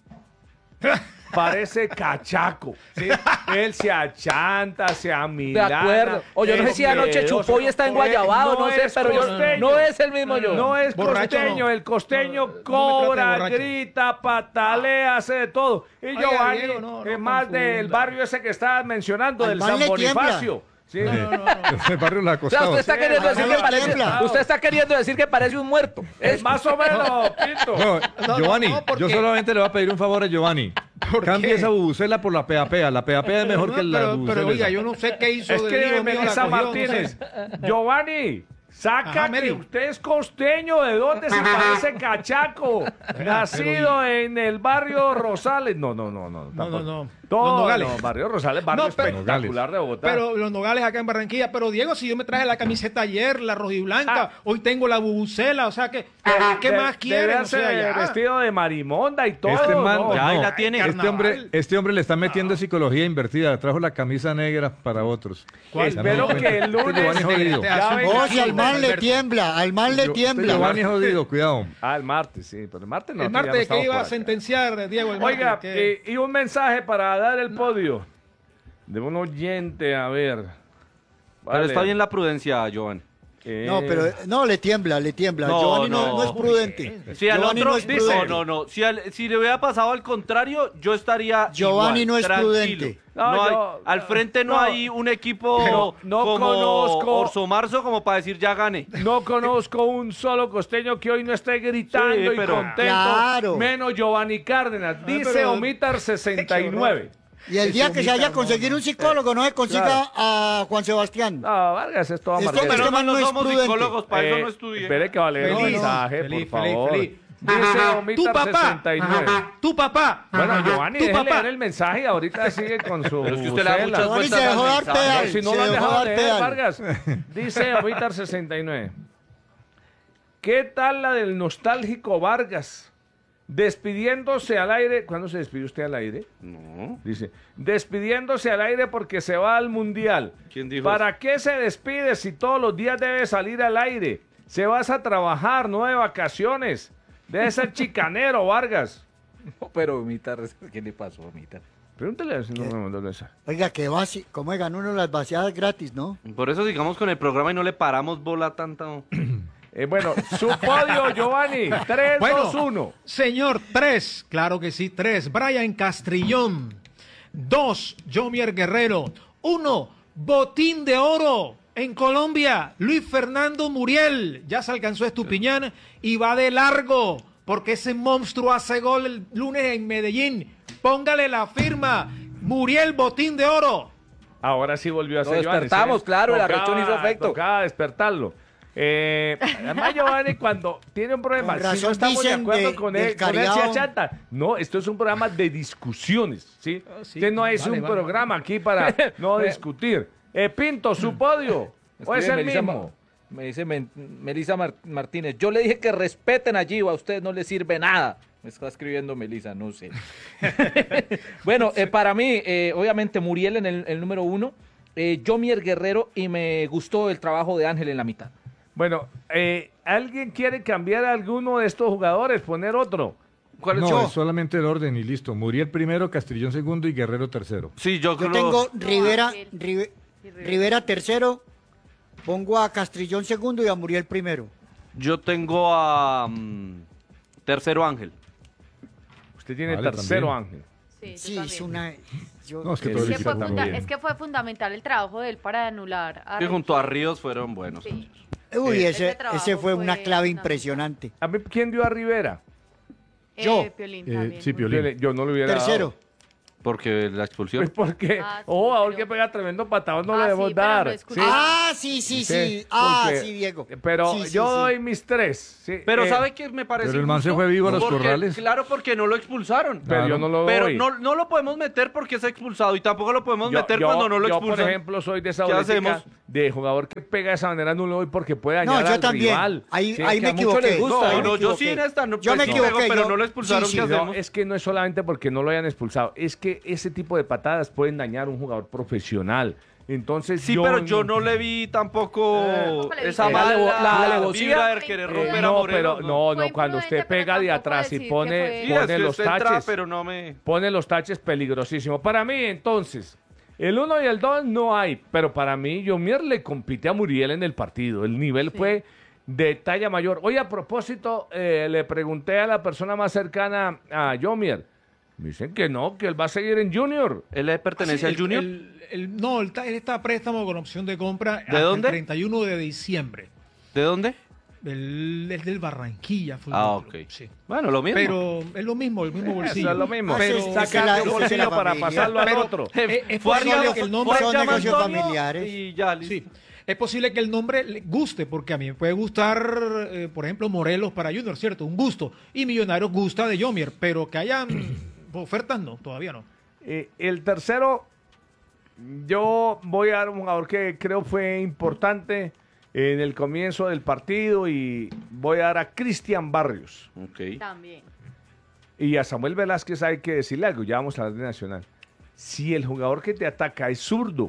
Parece cachaco, ¿sí? Él se achanta, se De amilana. acuerdo. O yo no sé si anoche miedoso. chupó y está en Guayabado, no, sé, es pero yo, costeño. no es el mismo yo. No es Borracho costeño, no. el costeño No, no me trate de cobra, borracho. grita, patalea, hace de todo. Y Oiga, Giovanni Diego, no, no es más confunda. del barrio ese que estabas mencionando, Al del man San le tiembla. Bonifacio. ¿sí? El barrio La O sea, Acostado. usted está Sí, queriendo decir además que parece, tiembla. usted está queriendo decir que parece un muerto. Es más o menos, Pinto. No, no, Giovanni, no, porque- yo solamente le voy a pedir un favor a Giovanni. ¿Por Cambie qué? esa bubucela por la peapea. La peapea es mejor No, que la pero, bubucela. pero oiga, esa. yo no sé qué hizo Es del que hijo mío, la Melissa cogió, no Martínez, sé. Giovanni, saca Ajá, que Mary. usted es costeño, ¿de dónde se parece cachaco? Nacido en el barrio Rosales. No, no, no, no. No, tampoco. no, no. Todo, Los Nogales. no, barrio Rosales, barrio No, pero- espectacular de Bogotá. Pero los Nogales acá en Barranquilla. Pero Diego, si yo me traje la camiseta ayer, la rojiblanca, Ah. hoy tengo la bubucela, o sea que, ¿qué De- más quieren? debe O sea, ser ya. vestido de marimonda y todo. Este man, ¿no? Ya, ahí no, la tiene. Este hombre, Carnaval. este hombre le está metiendo psicología invertida. Trajo la camisa negra para otros. ¿Cuál? Ya me Espero di cuenta. que el lunes... Giovanni es jodido. Este Ya azul. venga Oh, aquí. si al man le Alberto. tiembla, al man le Yo- tiembla. Giovanni es jodido, cuidado. Ah, el martes, sí, pero el martes no. El aquí ya no martes, estamos ¿qué iba por a acá. sentenciar, Diego? El martes? Oiga, ¿Qué? y, y un mensaje para dar el podio de un oyente, a ver. Pero Vale. está bien la prudencia, Giovanni. Eh, No, pero no, le tiembla, le tiembla. No, Giovanni no, no. no es prudente. Si al Giovanni otro no es dice, prudente. no, no, si, al- si le hubiera pasado al contrario, yo estaría Giovanni igual, no es tranquilo. prudente. No No, hay- yo- al frente no, no. hay un equipo No, no como conozco- Orso Marzo como para decir ya gane. No conozco un solo costeño que hoy no esté gritando Sí, y pero- contento. Claro. Menos Giovanni Cárdenas. Dice pero- Omitar sesenta y nueve. Y el día que se vaya a conseguir un psicólogo, no se consiga Claro. a Juan Sebastián. No, Vargas, esto va a Este marcar. hombre Pero man no no es somos prudente. psicólogos, para eso Eh, no estudié. Espere que va a leer un Feliz, mensaje, feliz, por feliz, favor. feliz. Dice Tu Omitar papá, sesenta y nueve. tu papá. Bueno, Giovanni, tu deje papá. leer el mensaje y ahorita sigue con su Pero es que usted le da cela. muchas Giovanni vueltas se dejó al dar mensaje. pedal. Si no se lo han dejó dejado dar leer, pedal. Vargas. Dice Omitar sesenta y nueve. ¿Qué tal la del nostálgico Vargas? Despidiéndose al aire. ¿Cuándo se despidió usted al aire? No. Dice, despidiéndose al aire porque se va al mundial. ¿Quién dijo ¿Para qué se despide si todos los días debe salir al aire? Se vas a trabajar, no de vacaciones. Debe ser chicanero, Vargas. No, pero Mitar, ¿qué le pasó a Mitar? Pregúntale a ver si no me mandó el mensaje. Oiga, que vaci, cómo ganó uno las vaciadas gratis, ¿no? Por eso sigamos con el programa y no le paramos bola tanta. Eh, bueno, su podio, Giovanni. tres, Bueno, dos, uno. señor, tres, claro que sí, tres. Brian Castrillón. Dos, Jomier Guerrero. Uno, Botín de Oro en Colombia. Luis Fernando Muriel. Ya se alcanzó Estupiñán y va de largo porque ese monstruo hace gol el lunes en Medellín. Póngale la firma. Muriel Botín de Oro. Ahora sí volvió a Lo ser Giovanni. despertamos, ¿sí? claro, la Tocaba- reacción hizo efecto. Tocaba despertarlo. Eh, además, Giovanni, cuando tiene un problema, Con si no razón estamos de dicen acuerdo de- con del él, con él se cariado. achanta. No, esto es un programa de discusiones, ¿sí? Ah, sí, Este no es vale, un vale. programa aquí para no discutir. Eh, Pinto, su podio. ¿O es Escribe el Melissa mismo? Ma- Me dice Men- Melissa Mar- Martínez. Yo le dije que respeten allí o a usted no le sirve nada. Me está escribiendo Melissa, no sé. Bueno, eh, para mí, eh, obviamente Muriel en el, el número uno, eh, Jomier Guerrero y me gustó el trabajo de Ángel en la mitad. Bueno, eh, ¿alguien quiere cambiar a alguno de estos jugadores? Poner otro. ¿Cuál es No, yo? es solamente el orden y listo. Muriel primero, Castrillón segundo y Guerrero tercero. Sí, yo Yo creo. tengo Rivera, Ángel. Rive- Rivera tercero, pongo a Castrillón segundo y a Muriel primero. Yo tengo a mm, tercero Ángel. Usted tiene Vale, tercero también. Ángel. Sí, yo Sí, también. es una... yo- No, es que Es todo Es el que, equipo fue está funda- muy bien. es que fue fundamental el trabajo de él para anular a Que junto a Rengifo. Ríos fueron buenos. Sí. Uy, Eh, ese, ese trabajo ese fue una fue clave una- impresionante. A mí, ¿quién dio a Rivera? Yo. Eh, Piolín Eh, también. sí, muy Piolín. Yo, le- yo no lo hubiera Tercero. dado. Porque la expulsión. Pues porque, Ah, sí, oh, ahora pero- que pega tremendo patadón no Ah, le sí, debemos pero no dar. escuché. Sí. Ah, sí, sí, sí. Sí, Ah, porque- sí, Diego. Pero Sí, sí, yo sí. doy mis tres. sí. Pero Eh, ¿sabe qué me parece Pero el man se injusto? fue vivo a los Porque- corrales. Claro, porque no lo expulsaron. Pero yo no lo Pero doy. no, no lo podemos meter porque es expulsado y tampoco lo podemos Yo- meter yo- cuando no lo yo, expulsan. por ejemplo, soy de esa ¿Qué política hacemos? de jugador que pega de esa manera, no lo doy porque puede dañar No, yo al también. rival. Ahí- Sí, ahí que me a muchos les equivoqué. gusta. No, me no, yo sí equivoqué. en esta no, Yo pues me sí equivoqué, pego, pero yo- no lo expulsaron. sí, sí, ¿Qué no, hacemos? No, es que no es solamente porque no lo hayan expulsado, es que ese tipo de patadas pueden dañar a un jugador profesional. Entonces, Sí, yo pero yo no le vi tampoco Tampoco le vi. esa La mala alevo- la alevosía. vibra de querer Eh, romper a no, Morelos. pero no, Fue no, cuando usted imprudente, pero pega de tampoco atrás y decir que pone, fue- Sí, es pone que los usted entra, taches, pero no me... pone los taches peligrosísimos. Para mí, entonces, el uno y el dos no hay, pero para mí, Yomier le compite a Muriel en el partido. El nivel fue de talla mayor. Hoy, a propósito, eh, le pregunté a la persona más cercana a Yomier. Me dicen que no, que él va a seguir en Junior. ¿Él le pertenece Sí, al el- Junior? el- el- no, él está, él está a préstamo con opción de compra hasta dónde? el treinta y uno de diciembre. ¿De dónde? El, el del Barranquilla. Fútbol Ah, Club, ok. Sí. Bueno, lo mismo. Pero es lo mismo, el mismo bolsillo. Eso es lo mismo. Pero- Pero, Esa es sacar la- de un esa es bolsillo la para familia. pasarlo al Pero- otro. Eh, es Fue posible arriba, que el fue- nombre fue son llama negocios Antonio familiares. Y ya, listo. Sí, es posible que el nombre le guste, porque a mí me puede gustar, eh, por ejemplo, Morelos para Junior, ¿cierto? Un gusto. Y Millonarios gusta de Yomier, pero que hayan ofertas, no, todavía no. Eh, el tercero, yo voy a dar un jugador que creo fue importante en el comienzo del partido y voy a dar a Cristian Barrios. Ok. También. Y a Samuel Velázquez hay que decirle algo, ya vamos a hablar de Nacional. Si el jugador que te ataca es zurdo,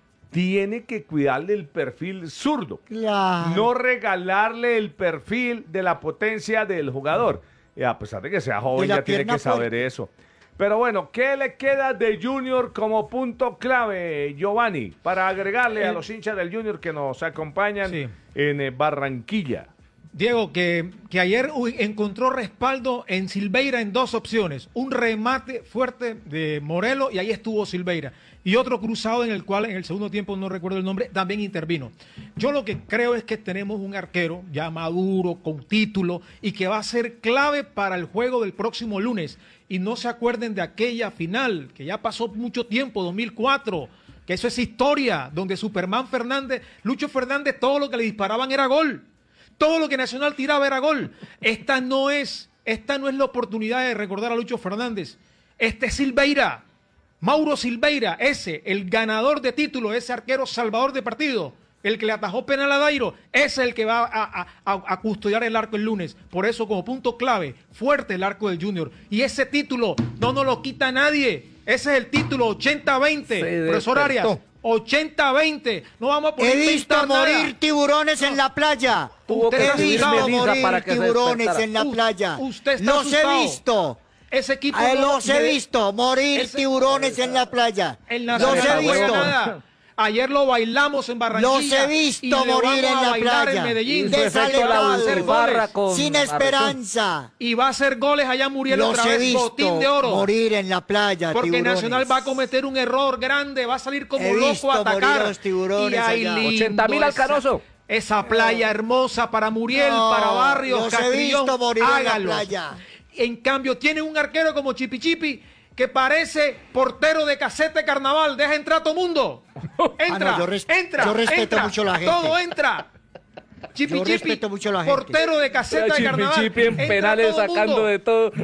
tiene que cuidarle el perfil zurdo. Claro. No regalarle el perfil de la potencia del jugador. Y a pesar de que sea De joven, la ya tiene pierna que saber fuerte. eso. Pero bueno, ¿qué le queda de Junior como punto clave, Giovanni, para agregarle a El- los hinchas del Junior que nos acompañan Sí. en eh, Barranquilla? Diego, que, que ayer uy, encontró respaldo en Silveira en dos opciones. Un remate fuerte de Morelos y ahí estuvo Silveira. Y otro cruzado en el cual en el segundo tiempo, no recuerdo el nombre, también intervino. Yo lo que creo es que tenemos un arquero ya maduro, con título y que va a ser clave para el juego del próximo lunes. Y no se acuerden de aquella final, que ya pasó mucho tiempo, dos mil cuatro, que eso es historia, donde Superman Fernández, Lucho Fernández, todo lo que le disparaban era gol. Todo lo que Nacional tiraba era gol. Esta no es, esta no es la oportunidad de recordar a Lucho Fernández. Este es Silveira, Mauro Silveira, ese, el ganador de título, ese arquero salvador de partido, el que le atajó penal a Dairo, ese es el que va a, a- a- a custodiar el arco el lunes. Por eso, como punto clave, fuerte el arco del Junior. Y ese título no nos lo quita nadie. Ese es el título ochenta veinte, Se profesor despertó. Arias. ochenta veinte. No vamos a poder He visto inventar nada. morir tiburones en la playa. Tuvo que He subir visto Melisa morir para que se tiburones despertara. en la U- playa. usted está Los asustado. he visto. Ese equipo Eh, no- los he de- visto morir ese- tiburones en la playa. El Los Nacional he no juega visto. nada. Ayer lo bailamos en Barranquilla. Los he visto y le morir vamos en a la bailar playa. en Medellín. Y su efecto la Desalentados. Dulce con Sin Arrechón. esperanza. Y va a hacer goles allá Muriel Los otra he vez, botín de visto oro. morir en la playa. Porque tiburones. Nacional va a cometer un error grande, va a salir como He visto loco a morir atacar. a los tiburones y hay allá. lindo ochenta mil al esa- Canoso. Esa playa hermosa para Muriel, No, para Barrios, los he Castrillón, visto morir en la hágalos. playa. En cambio, tiene un arquero como Chipi Chipi que parece portero de caseta de carnaval. Deja entrar a todo mundo. Entra, Ah, no, yo res- entra, yo respeto entra. mucho a la gente. Todo entra. Chipi Yo Chipi, respeto mucho a la gente. portero de caseta de Chipi carnaval. Chipi en Entra penales todo mundo. sacando de todo.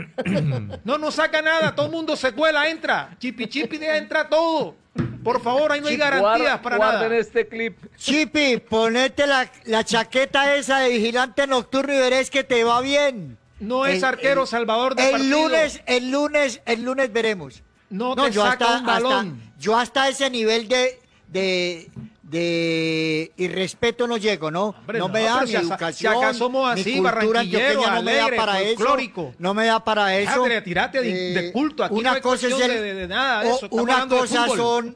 No, no saca nada, todo el mundo se cuela, entra. Chipi Chipi deja entrar todo. Por favor, ahí no hay garantías Guarda- para guarden nada. este clip. Chipi, ponete la, la chaqueta esa de vigilante nocturno y verás que te va bien. No es El- arquero el- salvador de El partido. lunes, el lunes, el lunes veremos. No te yo saca hasta, un balón. hasta- yo hasta ese nivel de, de, de irrespeto no llego, ¿no? Hombre, no, no, me da pero mi si a- educación, si acaso somos mi así, cultura barranquilleros, antioqueña no me da alegres, para eso. folclóricos. No me da para eso. Déjate de tirarte de- de culto, aquí una no hay cosa es cuestión el- de- de- de nada de o- eso, estamos Una hablando de cosa fútbol. son,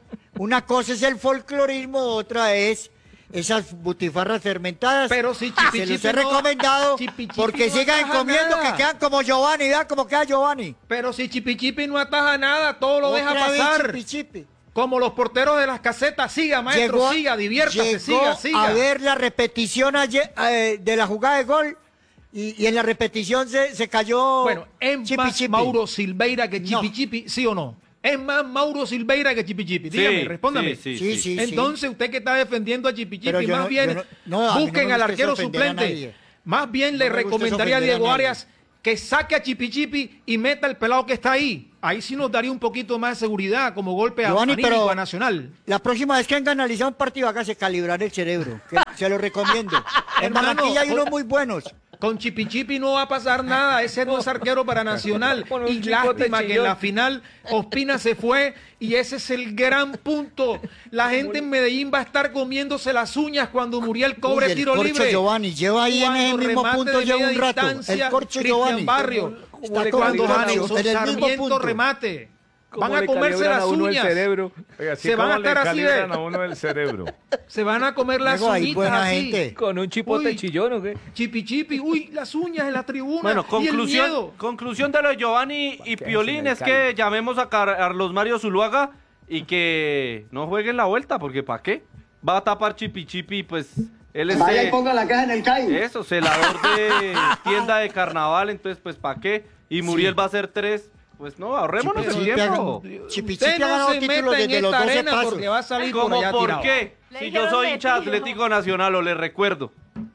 Una cosa es el folclorismo, otra es esas butifarras fermentadas. Pero si se Chipi los Chipi he no- recomendado Chipi Chipi porque no sigan ataja comiendo, nada. que quedan como Giovanni. Vean cómo queda Giovanni. Pero si Chipi Chipi no ataja nada, todo lo deja Otra vez pasar. Chipi Chipi. Como los porteros de las casetas. Siga, maestro, Llegó- siga, diviértase, llegó siga, siga. a ver la repetición ayer, eh, de la jugada de gol y, y en la repetición se, se cayó. Bueno, es Chipi más Chipi. Mauro Silveira que Chipi No. Chipi, ¿sí o no? Es más Mauro Silveira que Chipi Chipi. Dígame, Sí, respóndame. sí, Sí, sí, sí. Entonces, usted que está defendiendo a Chipi Pero Chipi, yo más no- bien yo no- no, a mí no busquen me al gusta arquero ofender a suplente. nadie. Más bien No le me gusta recomendaría a ofender a Diego nadie. Arias que saque a Chipi Chipi y meta el pelado que está ahí. Ahí sí nos daría un poquito más de seguridad como golpe a Giovanni, anímico pero- a Nacional. La próxima vez que vengan a analizar un partido, hágase calibrar el cerebro. que se lo recomiendo. En Hermano, Barranquilla hay con- unos muy buenos. Con Chipi Chipi no va a pasar nada, ese no es arquero para Nacional. Con un Y chicote lástima que en chillón. la final Ospina se fue y ese es el gran punto. La gente en Medellín va a estar comiéndose las uñas cuando Muriel cobre Uy, el tiro corcho libre. Giovanni, lleva ahí en Cuando el mismo remate punto de lleva media un rato. distancia, El corcho Cristian Giovanni. Barrio. Está le Cuando cobrando calibran a Jason en el mismo Sarmiento punto. remate. Cómo Van a le comerse calibran las a uno el uñas. cerebro. Oiga, así Se van a como le estar así de- calibran a uno el cerebro. Se van a comer las Luego hay uñitas buena así. gente. Con un chipote Uy. chillón, ¿o qué? Chipi Chipi, uy, las uñas en la tribuna. Bueno, y el conclusión, miedo. conclusión de lo de Giovanni y qué Piolín hacen el es que llamemos a Car- Carlos Mario Zuluaga y que no jueguen la vuelta, porque ¿para qué? Va a tapar Chipi Chipi, pues él es Vaya eh, y ponga la caja en el C A I. eso, celador de tienda de carnaval, entonces pues ¿para qué? Y Muriel va a ser tres, pues no, ahorrémonos Chipi el Chipi ha tiempo. ganado- Chipi Usted Chipi ha no ganado se títulos meta en desde los esta doce arena pasos. porque va a salir por ¿Cómo allá por tirado. qué? Le Si yo dijeron soy hincha de metido. Atlético Nacional, o le recuerdo.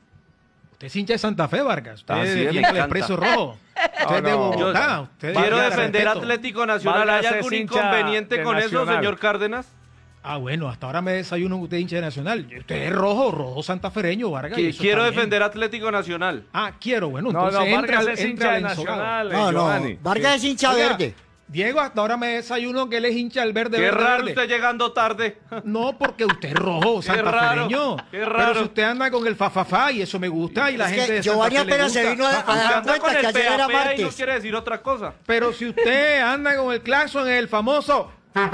Usted es hincha de Santa Fe, Vargas. Usted Ah, sí, me defiende el encanta. Expreso Rojo. Usted es de no. Bogotá. Yo Usted quiero defiende defender respeto. Atlético Nacional. Vargas ¿Hay es algún hincha inconveniente de con eso, Nacional. señor Cárdenas? Ah, bueno, hasta ahora me desayuno que usted es hincha de Nacional. Usted es rojo, rojo santafereño, Vargas. y Que eso quiero está bien. defender Atlético Nacional. Ah, quiero, bueno, No, entonces no, entra, Vargas al- es entra hincha de al ensogado. Nacional, eh, No, no, Giovanni. Vargas es hincha Oiga, verde. Diego, hasta ahora me desayuno que él es hincha del verde. Qué verde, raro verde. usted llegando tarde. No, porque usted es rojo, Qué santafereño. raro, qué Pero raro. si usted anda con el fa-fa-fa y eso me gusta y la Es gente que de Santa Giovanni Fe le apenas se gusta. vino a, a Usted dar anda con cuenta que el ayer era P A P A y no martes. quiere decir otra cosa. Pero si usted anda con el claxon, el famoso.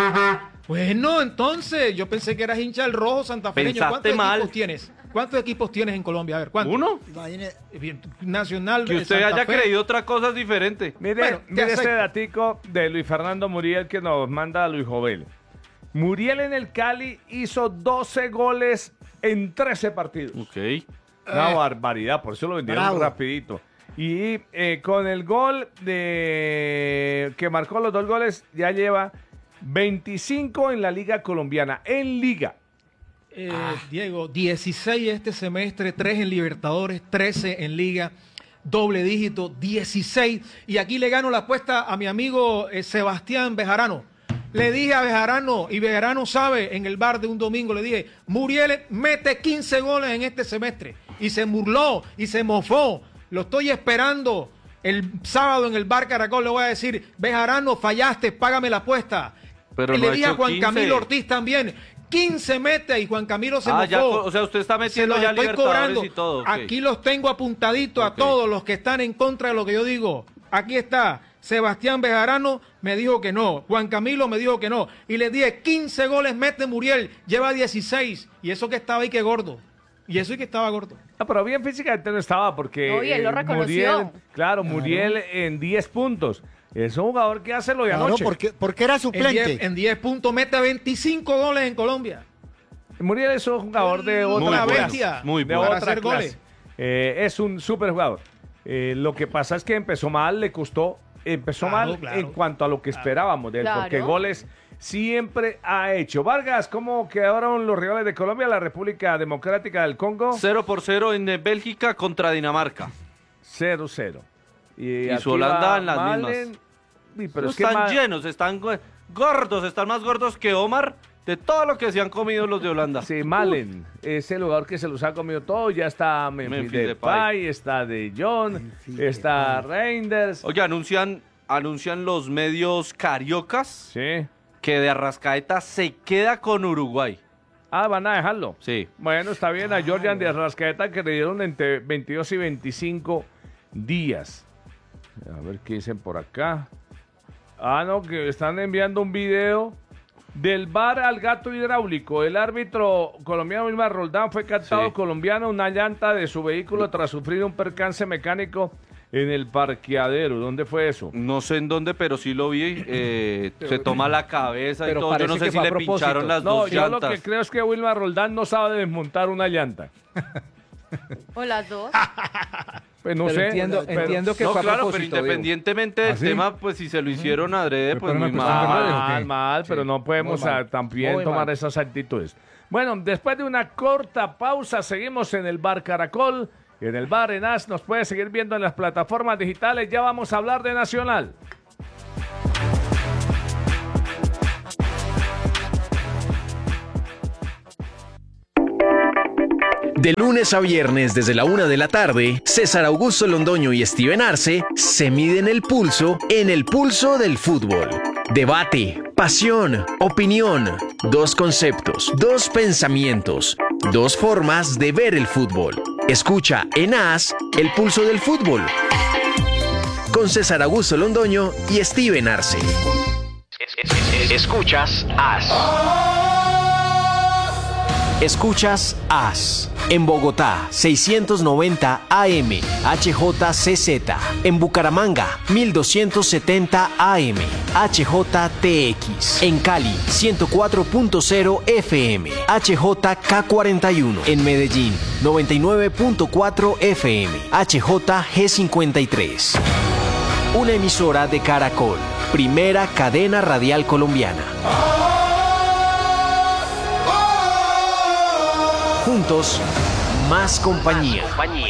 Bueno, entonces, yo pensé que eras hincha del rojo santafereño. Pensaste ¿Cuántos mal. equipos tienes? ¿Cuántos equipos tienes en Colombia? A ver, ¿cuántos? ¿Uno? Imagine- Bien, Nacional. Que de usted Santa haya Fe. creído otra cosa es diferente. Mire, Bueno, te mire este acepto. datico de Luis Fernando Muriel que nos manda Luis Jovel. Muriel en el Cali hizo doce goles en trece partidos. Ok. Una barbaridad, por eso lo vendieron Bravo. rapidito. Y eh, con el gol de que marcó los dos goles, ya lleva veinticinco en la Liga Colombiana. En Liga. Eh, Diego, dieciséis este semestre, tres en Libertadores, trece en Liga, doble dígito, dieciséis. Y aquí le gano la apuesta a mi amigo eh, Sebastián Bejarano. Le dije a Bejarano, y Bejarano sabe, en el bar de un domingo, le dije, Muriel mete quince goles en este semestre. Y se burló, y se mofó. Lo estoy esperando el sábado en el bar Caracol. Le voy a decir, Bejarano, fallaste, págame la apuesta. Pero y no le ha dije a hecho Juan quince. Camilo Ortiz también. quince mete y Juan Camilo se Ah, mofó. ya, co- o sea, usted está Se metiendo los ya estoy Libertadores cobrando. y todo. ok. Aquí los tengo apuntaditos Ok. a todos los que están en contra de lo que yo digo. Aquí está. Sebastián Bejarano me dijo que no. Juan Camilo me dijo que no. Y le dije, quince goles mete Muriel. Lleva dieciséis. Y eso que estaba ahí que gordo. Y eso y que estaba gordo. Ah, pero bien físicamente no estaba porque No, y él lo eh, reconoció. Muriel, claro, Muriel en diez puntos. Es un jugador que hace lo de Claro, anoche. porque, porque era En suplente. diez, en diez puntos mete veinticinco goles en Colombia. Muriel es un jugador de Muy otra buena clase. bestia. Muy de bueno. Para otra hacer clase. goles. Eh, es un súper jugador. Eh, lo que pasa es que empezó mal, le costó, empezó Claro, mal claro. en cuanto a lo que esperábamos de él, Claro. porque goles siempre ha hecho. Vargas, ¿cómo quedaron los rivales de Colombia? La República Democrática del Congo, Cero por cero en eh, Bélgica contra Dinamarca. cero cero. Y, Y aquí su Holanda va en las Malen. mismas. Uy, pero No es que están Ma- llenos, están go- gordos, están más gordos que Omar de todo lo que se han comido los de Holanda. Sí, Malen, es el jugador que se los ha comido todo. Ya está Memphis, Memphis Depay, Depay. está De Jong, Memphis está Reinders. Oye, anuncian, anuncian los medios cariocas Sí. que de Arrascaeta se queda con Uruguay. Ah, van a dejarlo. Sí. Bueno, está bien a Jordan de Arrascaeta que le dieron entre veintidós y veinticinco días. A ver qué dicen por acá. Ah, no, que están enviando un video Del V A R al gato hidráulico, el árbitro colombiano Wilmar Roldán fue captado Sí. colombiano una llanta de su vehículo tras sufrir un percance mecánico en el parqueadero. ¿Dónde fue eso? No sé en dónde, pero sí lo vi. eh, se toma la cabeza y Pero todo. Yo parece no sé que si fue a le propósito. pincharon las No, dos yo llantas. lo que creo es que Wilmar Roldán no sabe desmontar una llanta. O las dos. Pues no Pero sé. entiendo, pero- entiendo que No, fue a claro, pero propósito, Diego. independientemente del ¿Ah, sí? tema, pues si se lo hicieron adrede, Fue pues por muy una cuestión de mal. verdad. Mal, ok. mal, pero no podemos muy mal. ah, también Muy tomar mal. esas actitudes. Bueno, después de una corta pausa, seguimos en el Bar Caracol, en el Bar Enas, nos puede seguir viendo en las plataformas digitales, ya vamos a hablar de Nacional. De lunes a viernes desde la una de la tarde, César Augusto Londoño y Steven Arce se miden el pulso en el pulso del fútbol. Debate, pasión, opinión, dos conceptos, dos pensamientos, dos formas de ver el fútbol. Escucha en A S el pulso del fútbol con César Augusto Londoño y Steven Arce. Escuchas A S. Escuchas A S. En Bogotá, seiscientos noventa A M, H J C Z. En Bucaramanga, mil doscientos setenta A M, H J T X. En Cali, ciento cuatro punto cero F M, H J K cuarenta y uno. En Medellín, noventa y nueve punto cuatro F M, H J G cincuenta y tres. Una emisora de Caracol, primera cadena radial colombiana. Juntos, más compañía.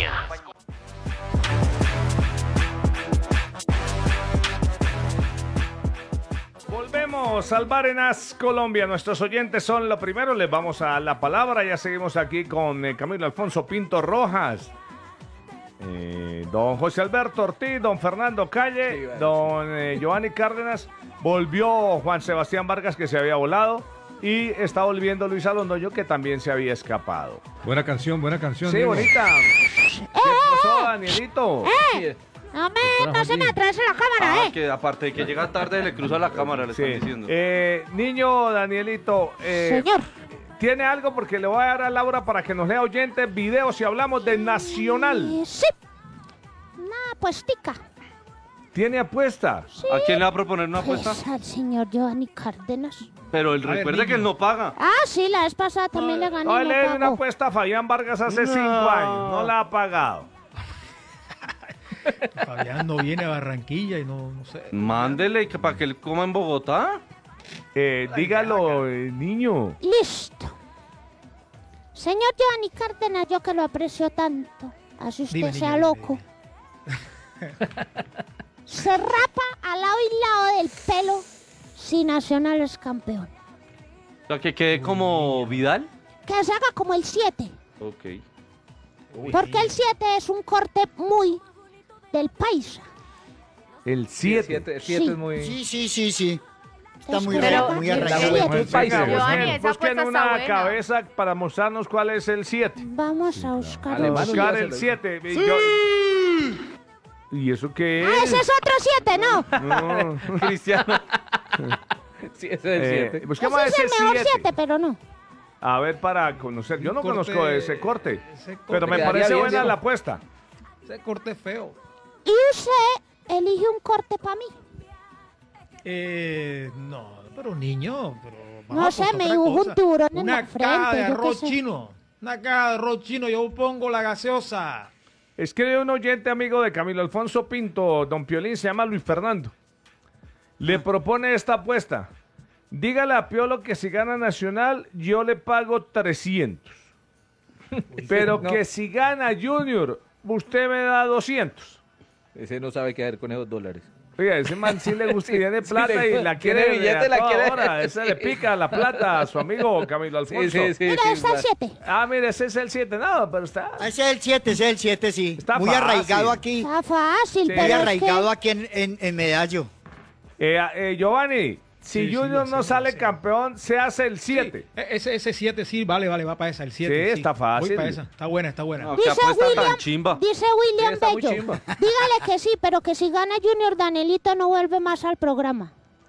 Volvemos al Bar Enas Colombia. Nuestros oyentes son lo primero. Les vamos a la palabra. Ya seguimos aquí con eh, Camilo Alfonso Pinto Rojas, eh, don José Alberto Ortiz, don Fernando Calle, don eh, Giovanni Cárdenas. Volvió Juan Sebastián Vargas, que se había volado. Y está volviendo Luis Alondoño, que también se había escapado. Buena canción, buena canción. Sí, Diego. bonita. ¿Qué pasó, Danielito? ¡Eh! No me, no se me atrase la cámara, Ah, ¿eh? que aparte de que llega tarde, le cruza la cámara, le Sí. están diciendo. Eh, niño Danielito, eh, Señor. ¿tiene algo? Porque le voy a dar a Laura para que nos lea oyentes, videos y hablamos de Nacional. Eh, sí. Una apuestica. ¿Tiene apuesta? ¿A quién le va a proponer una apuesta? Pues al señor Giovanni Cárdenas. Pero él A ver, recuerde niño. que él no paga. Ah, sí, la vez pasada también le gané No, y le no di una pagó. apuesta a Fabián Vargas hace No. cinco años. No la ha pagado. Fabián no viene a Barranquilla y no, no sé. Mándele que para que él coma en Bogotá. Eh, dígalo, eh, niño. Listo. Señor Giovanni Cárdenas, yo que lo aprecio tanto, así usted Dime, sea niño, loco. Se rapa al lado y lado del pelo si Nacional es campeón. O sea, que quede como Vidal. Que se haga como el siete. Ok. Porque el siete es un corte muy del paisa. El Sí, el siete. siete, el siete Sí. es muy... Sí, sí, sí, sí. Está Es muy, Pero- re- muy Pero- arraigado. Pero- Venga, paisa. Giovanni, busquen, esa busquen apuesta está una buena. cabeza para mostrarnos cuál es el siete. Vamos a buscar. Alemán. los- Buscar ya se el lo- siete. ¿Y eso qué Ah, es? ese es otro siete, ¿no? No. Cristiano. Sí, ese es el Eh, siete. busquemos Ese es ese el mejor siete. siete, pero no. A ver, para conocer. Yo no Un corte- conozco ese corte. ese corte Pero me quedaría parece bien, buena Diego. la apuesta. Ese corte feo. Y usted elige un corte para mí. Eh, no, pero niño, pero No vamos sé, a me otra dibujó cosa. un tiburón en Una la caja frente, de yo qué arroz sé. chino. Una caja de arroz chino, yo pongo la gaseosa. Escribe un oyente amigo de Camilo Alfonso Pinto, don Piolín, se llama Luis Fernando. Le propone esta apuesta. Dígale a Piolo que si gana Nacional, yo le pago trescientos. Pero no. que si gana Junior, usted me da doscientos. Ese no sabe qué hacer con esos dólares. Oiga, ese man sí le gusta y tiene Sí, plata le- y la tiene quiere billete, a la toda quiere. hora. Ese le pica la plata a su amigo Camilo Alfonso. Sí, sí, sí. Mira, sí, está el va. siete. Ah, mire, ese es el siete. No, pero está... Ah, Ese es el siete, ese es el siete, sí. Está muy fácil. arraigado aquí. Está fácil, Sí. pero Muy es arraigado que... aquí en, en, en Medallo. Eh, eh, Giovanni, si Sí, sí, Junior lo no sé, sale lo sé. campeón, se hace el siete. E- Ese, ese siete sí, vale, vale, va para esa, el siete. Sí, está fácil. Voy para esa, está buena, está buena. No, qué Dice apuesta tan William, chimba. dice William Sí, está muy Bello. chimba. Dígale que sí, pero que si gana Junior, Danielito no vuelve más al programa.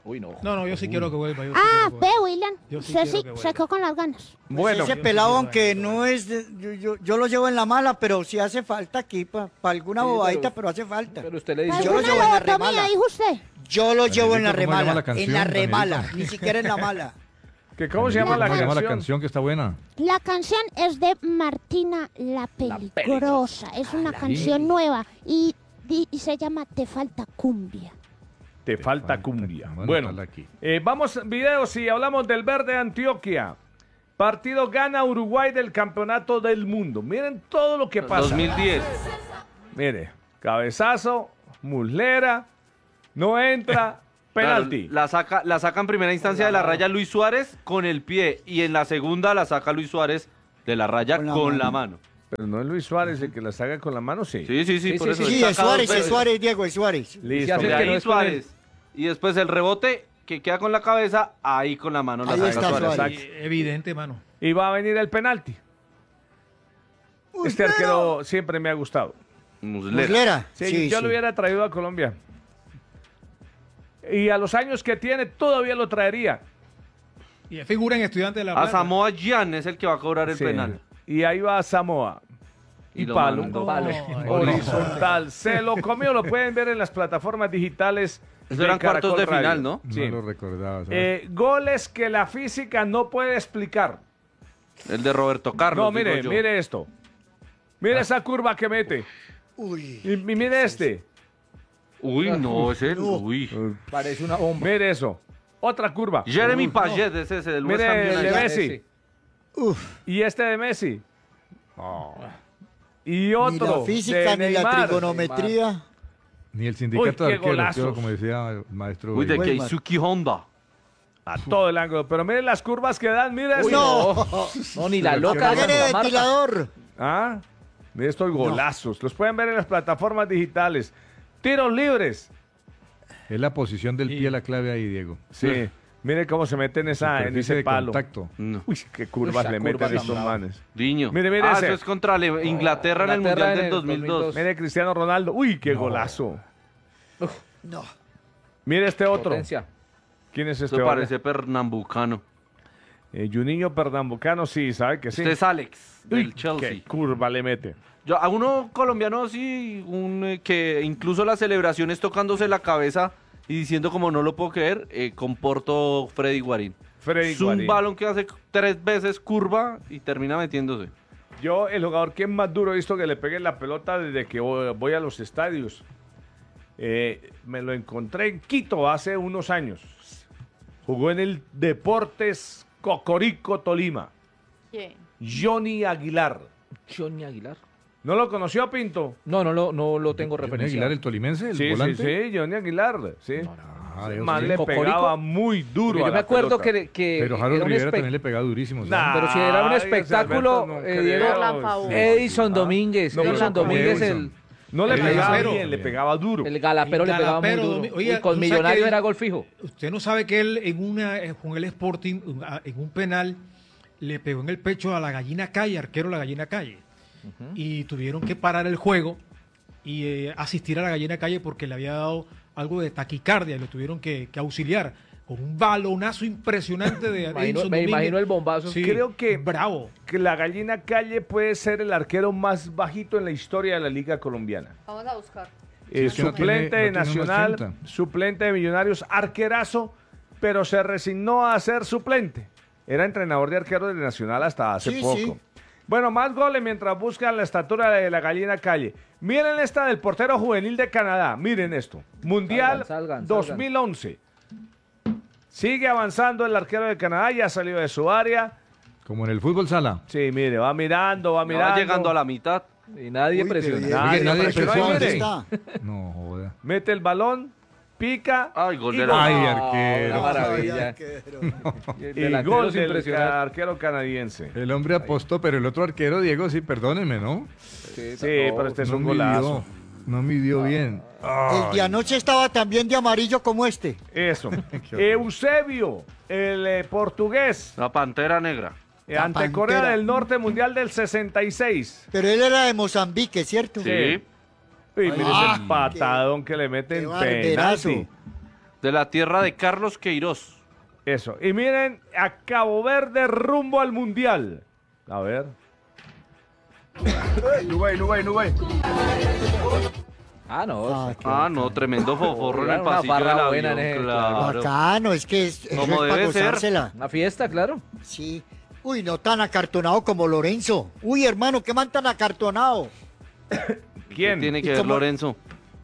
Uy, no. No, no, yo sí quiero que vuelva. Yo sí Ah, quiero que ve, vuelva. William. Yo sí Usted quiero sí que vuelva. se quedó con las ganas. Bueno, Ese pelado, aunque no es. de- yo, yo, yo lo llevo en la mala, pero sí hace falta aquí para alguna Sí, bobadita, pero- pero, hace falta. Pero usted le dice... Yo lo ¿Alguna llevo en la lobotomía, remala. dijo usted? Yo lo llevo en la Danielito, ¿cómo se llama remala. la canción, En la remala, Danielito? ni siquiera en la mala. ¿que ¿cómo se llama ¿Cómo la se llama canción? la canción que está buena? La canción es de Martina la Peligrosa. Es una canción nueva y, di- y se llama Te falta cumbia. Te falta cumbia. Bueno, Bueno, dale aquí. eh, vamos videos y hablamos del Verde Antioquia. Partido gana Uruguay del Campeonato del Mundo. Miren todo lo que pasa. dos mil diez. Mire, cabezazo, muslera, no entra, penalti. Claro, la, saca, la saca en primera instancia de la raya Luis Suárez con el pie y en la segunda la saca Luis Suárez de la raya Con con la la, mano. mano. Pero no es Luis Suárez el que la saca con la mano, sí. Sí, sí, sí, Sí, por sí, eso. Sí, él es saca dos Suárez, es veces. Suárez, Diego, es Suárez. Listo. Sí, hace De que no ahí es con él. Suárez. Y después el rebote que queda con la cabeza, ahí con la mano la Ahí saca está Suárez. Suárez. Sí, evidente, mano. Y va a venir el penalti. Este arquero siempre me ha gustado. Muslera. Muslera. Sí, Sí, yo sí. lo hubiera traído a Colombia. Y a los años que tiene, todavía lo traería. Y es figura en Estudiante de la A Plata. Samoa Gyan es el que va a cobrar el Sí. penal. Y ahí va Samoa. Y, Y lo palo. mandó. Palo. Horizontal. Se lo comió, lo pueden ver en las plataformas digitales. Esos de eran cuartos Caracol de Radio. final, ¿no? Sí. No lo recordaba. ¿sabes? Eh, goles que la física no puede explicar. El de Roberto Carlos. No, mire, digo yo. mire esto. Mire esa curva que mete. Uy. Y, y mire este. Uy, no, es él. Uy. Parece una bomba. Mire eso. Otra curva. Jeremy Payet es ese, del West Ham Mire el de United. Messi. Ese. Uf. Y este de Messi. Y Ni otro. la física de ni la Neymar. trigonometría. Ni el sindicato Uy, de qué arqueros, golazos. como decía el maestro. Uy, de Vega. Buen Keisuke Honda. A todo el ángulo. Pero miren las curvas que dan. Mire Uy, esto. no. No, ni la loca de Apague el Santa Marta. ventilador. ¿Ah? Mire estos golazos. Los pueden ver en las plataformas digitales. Tiros libres. Es la posición del pie la clave ahí, Diego. Sí. Mire cómo se meten esa, en Superficie ese de palo. contacto. No. Uy, qué curvas Uy, le esa meten curva estos tan manes. Diño. Mire, mire ah, ese. eso es contra Le- Inglaterra en el Inglaterra Mundial en del el dos mil dos. dos mil dos. Mire Cristiano Ronaldo. Uy, qué golazo. No. Mire este otro. Potencia. ¿Quién es este Esto otro? parece pernambucano. Eh, Juninho Pernambucano, sí, ¿sabe que sí? Este es Alex, Uy, del Chelsea. qué curva le mete. Yo, a uno colombiano sí, un, eh, que incluso la celebración es tocándose la cabeza y diciendo como no lo puedo creer, eh, con Porto Freddy Guarín. Freddy Es un Guarín. balón que hace tres veces curva y termina metiéndose. Yo, el jugador que más duro he visto que le pegue la pelota desde que voy voy a los estadios. Eh, me lo encontré en Quito hace unos años. Jugó en el Deportes Cocorico Tolima. ¿Quién? Johnny Aguilar. Johnny Aguilar. ¿No lo conoció, Pinto? No, no, lo- no lo tengo Johnny referencia. Aguilar, el tolimense, el Sí, sí, volante. sí, Johnny Aguilar. Sí. Ah, Dios Man mío. le ¿Cocorico? pegaba muy duro Porque a yo me la acuerdo pelota. que, que Pero era Harold un Rivera espe- también le pegaba durísimo. ¿sabes? Nah, Pero si era un Ay, espectáculo, Alberto, no eh, creo. Diego, Orlan Favor. Edison Ah. Domínguez. No, pero Edison no como Domínguez, el, Edison. No le El pegaba galapero. bien, le pegaba duro. el galapero El le pegaba muy galapero, duro. Domi- oiga, y con ¿tú sabes Millonarios que- era gol fijo. Usted no sabe que él en una eh, con el Sporting un- a- en un penal le pegó en el pecho a la gallina Calle, arquero de la gallina Calle. Y tuvieron que parar el juego y eh, asistir a la gallina Calle porque le había dado algo de taquicardia y lo tuvieron que, que auxiliar con un balonazo impresionante de Me imagino- Edson me Domínguez. imagino el bombazo. Sí, Creo que- bravo. Que la gallina Calle puede ser el arquero más bajito en la historia de la Liga Colombiana. Vamos a buscar. Eh, Es que no suplente tiene- de no tiene unos Nacional, ochenta. suplente de Millonarios, arquerazo, pero se resignó a ser suplente. Era entrenador de arqueros de Nacional hasta hace Sí, poco. sí. Bueno, más goles mientras buscan la estatura de la gallina Calle. Miren esta del portero juvenil de Canadá. Miren esto. Mundial Salgan, salgan, dos mil once. Sigue avanzando el arquero de Canadá, ya salió de su área. Como en el fútbol sala. Sí, mire, va mirando, va Ya mirando. va llegando a la mitad. Y nadie Uy, presiona. pero Nadie, Oye, nadie presionó, presionó, mire. ¿Dónde está? No, joda. Mete el balón, pica. Ay, gol y de la- Ay, Una arquero. maravilla. Arquero. Y el Y delantero gol es del impresionante. arquero canadiense. El hombre apostó, pero el otro arquero, Diego, sí, perdónenme, ¿no? Sí, pero este es no un golazo. midió, no midió bien. El de anoche estaba también de amarillo como este. Eso. Qué horror. Eusebio, el eh, portugués, La Pantera Negra. eh, La ante Pantera. Corea del Norte, Mundial del sesenta y seis. Pero él era de Mozambique, ¿cierto? Sí. Y mire Ah, ese patadón que le mete qué en barberazo. penalti. De la tierra de Carlos Queiroz. Eso. Y miren, a Cabo Verde rumbo al Mundial. A ver. Nubay, Nubay, Nubay. Ah, no. Ah, qué Ah, no, tremendo foforro en el Una pasillo farra del buena avión, en el- claro. Bacano, es que es, eso Como es para debe ser. gozársela. Una fiesta, claro. Sí. Uy, no tan acartonado como Lorenzo. Uy, hermano, qué man tan acartonado. ¿Quién? ¿Qué tiene que ¿Y ver cómo? Lorenzo?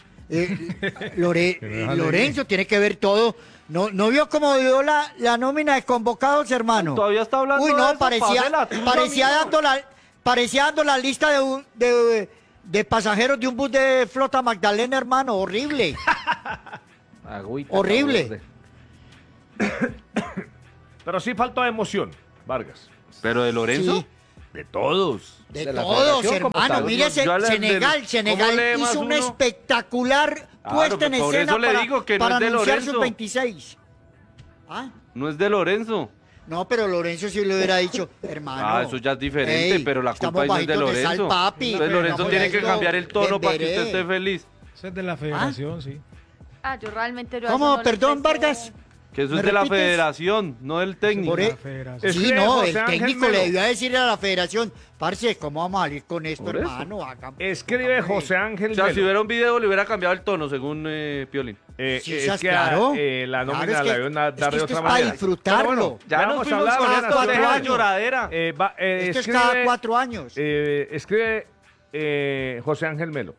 Eh, Lore- Que me dejan Lorenzo tiene que ver todo. ¿No, no vio cómo dio la, la nómina de convocados, hermano? Todavía está hablando Uy, de no, eso, parecía, pásela, tú, parecía, amigo. dando la, parecía dando la lista de, un- de, de pasajeros de un bus de Flota Magdalena, hermano. Horrible. Agüita, Horrible. Cabo Verde. Pero sí faltó emoción, Vargas. ¿Pero de Lorenzo? Sí. De todos. De, De la todos, federación como hermano. tal. Mire, Yo- yo al- Senegal, del- Senegal ¿cómo lee más hizo una uno? espectacular puesta en pues por escena eso le para, digo que no para es de anunciar Lorenzo. sus veintiséis. ¿Ah? No es de Lorenzo. No, pero Lorenzo sí le hubiera dicho, hermano. Ah, eso ya es diferente, ey, pero la estamos culpa ahí no es de bajitos de sal, Lorenzo. papi. Entonces Lorenzo Estamos tiene que bajitos cambiar el tono de para que usted veré. esté feliz. Eso es de la federación, sí. Ah, yo realmente... yo ¿Cómo? eso no le Perdón, presto- Vargas. Que eso ¿Me es de la repites? federación, no del técnico. Por e- La federación. Es Sí, que no, José el Ángel técnico Melo. le debió decir a la federación, parce, ¿cómo vamos a salir con esto, Por eso. hermano? Hagan- Escribe hagan- José Ángel O sea, Melo. si hubiera un video le hubiera cambiado el tono, según eh, Piolín. Eh, Sí, es seas que claro. eh, la Claro, nómina es que- la deben dar es que de esto otra es para manera. disfrutarlo. Pero bueno, Ya vamos nos a fuimos hablar con de esto, las cuatro deja la años. lloradera. Eh, va- eh, Esto es escribe, cada cuatro años. eh, escribe eh, José Ángel Melo.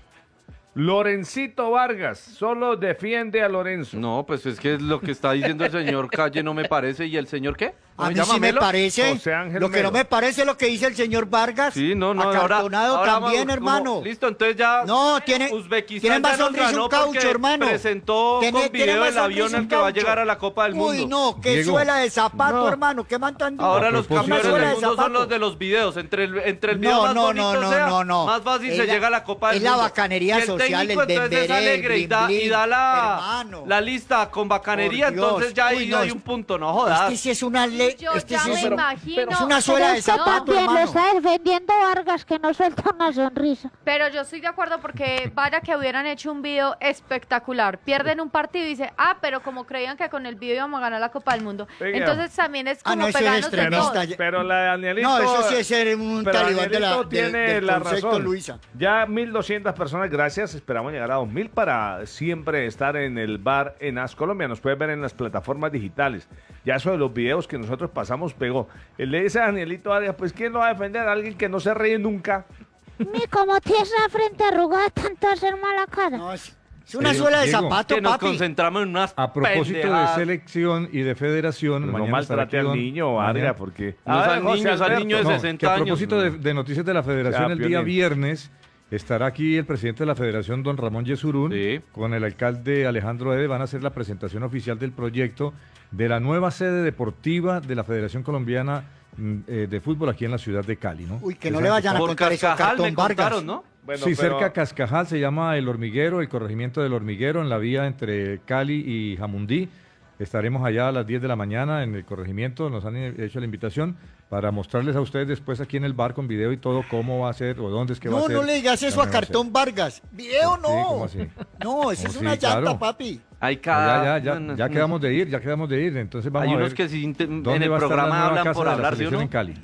Lorencito Vargas solo defiende a Lorenzo. No, pues es que lo que está diciendo el señor Calle no me parece. ¿Y el señor qué? ¿No A mí llama sí me Melo? parece. José Ángel Lo que no Melo. me parece es lo que dice el señor Vargas. Sí, no, no, ahora, Acartonado ahora también, como- hermano. Listo, entonces ya No, tiene, Uzbekistán tiene más ya nos sonrisa ganó un caucho, porque hermano. presentó Tiene- con tiene video más el avión sonrisa al un que va a caucho. llegar a la Copa del Mundo. Uy, no, qué Diego. suela de zapato, No. hermano. ¿Qué man tan duro? Ahora A los propósito campeones de- del mundo son zapato. los de los videos. Entre el, entre el video No, más no, bonito no, no, sea, no, no. más fácil Es se la- llega a la Copa del es la Mundo. bacanería Y el social, técnico el entonces es Dembélé, el alegre y da, blin, y da la, hermano. la lista con bacanería, Por Dios. entonces ya Uy, ahí no, hay es- un punto, no jodas. Este sí es una ley. Yo Este ya sí me es, imagino. es una suela de Pero usted zapato, también lo hermano. está defendiendo Vargas, que no suelta una sonrisa. Pero yo estoy de acuerdo porque vaya que hubieran hecho un video espectacular. Pierden un partido y dice, ah, pero como creían que con el video íbamos a ganar la Copa del Mundo. Oiga. Entonces también es Ah, como no, eso es pegarnos de extremista. todo. ya- Pero la de Danielito... No, eso sí es ser un pero talibán de la, Danielito del- tiene del la concepto, razón. Luisa. Ya mil doscientas personas, gracias. Esperamos llegar a dos mil para siempre estar en el bar en As Colombia. Nos pueden ver en las plataformas digitales. Ya eso de los videos que nosotros pasamos pegó. Él le dice a Danielito Arias, pues ¿quién lo va a defender? Alguien que no se ríe nunca. Ni como tienes la frente arrugada, tanto hacer mala cara. No, es, es una Sí, suela de Diego. zapato, que nos papi. concentramos en unas A propósito pendejadas. de selección y de federación, No mañana estará maltrate aquí al don- niño, mañana- Vargas, porque... No es A ver, al José niño, es al Alberto. niño de No, sesenta que a años. propósito de, de noticias de la federación, Ya, el día Piolín. viernes estará aquí el presidente de la federación, don Ramón Yesurún, Sí. con el alcalde Alejandro Ede. Van a hacer la presentación oficial del proyecto de la nueva sede deportiva de la Federación Colombiana mm, eh, de Fútbol aquí en la ciudad de Cali, ¿no? Uy, que no Esa- le vayan a Por contar eso a Cascajal Cartón me Vargas. contaron, ¿no? Bueno, sí, pero- cerca a Cascajal se llama El Hormiguero, el corregimiento del Hormiguero, en la vía entre Cali y Jamundí. Estaremos allá a las diez de la mañana en el corregimiento, nos han hecho la invitación para mostrarles a ustedes después aquí en el bar con video y todo cómo va a ser o dónde es que va a No, ser. no le digas la eso a nueva Cartón sede. Vargas. Video Sí, no. ¿cómo así? No, eso No, es sí, una llanta, claro. papi. Hay No, cada... ya, ya, ya, no, ya no, quedamos de ir, ya quedamos de ir. Entonces vamos Hay a unos ver que sí inte- en dónde el va a estar la programa nueva hablan casa por de la hablar, ¿sí o selección no? en Cali.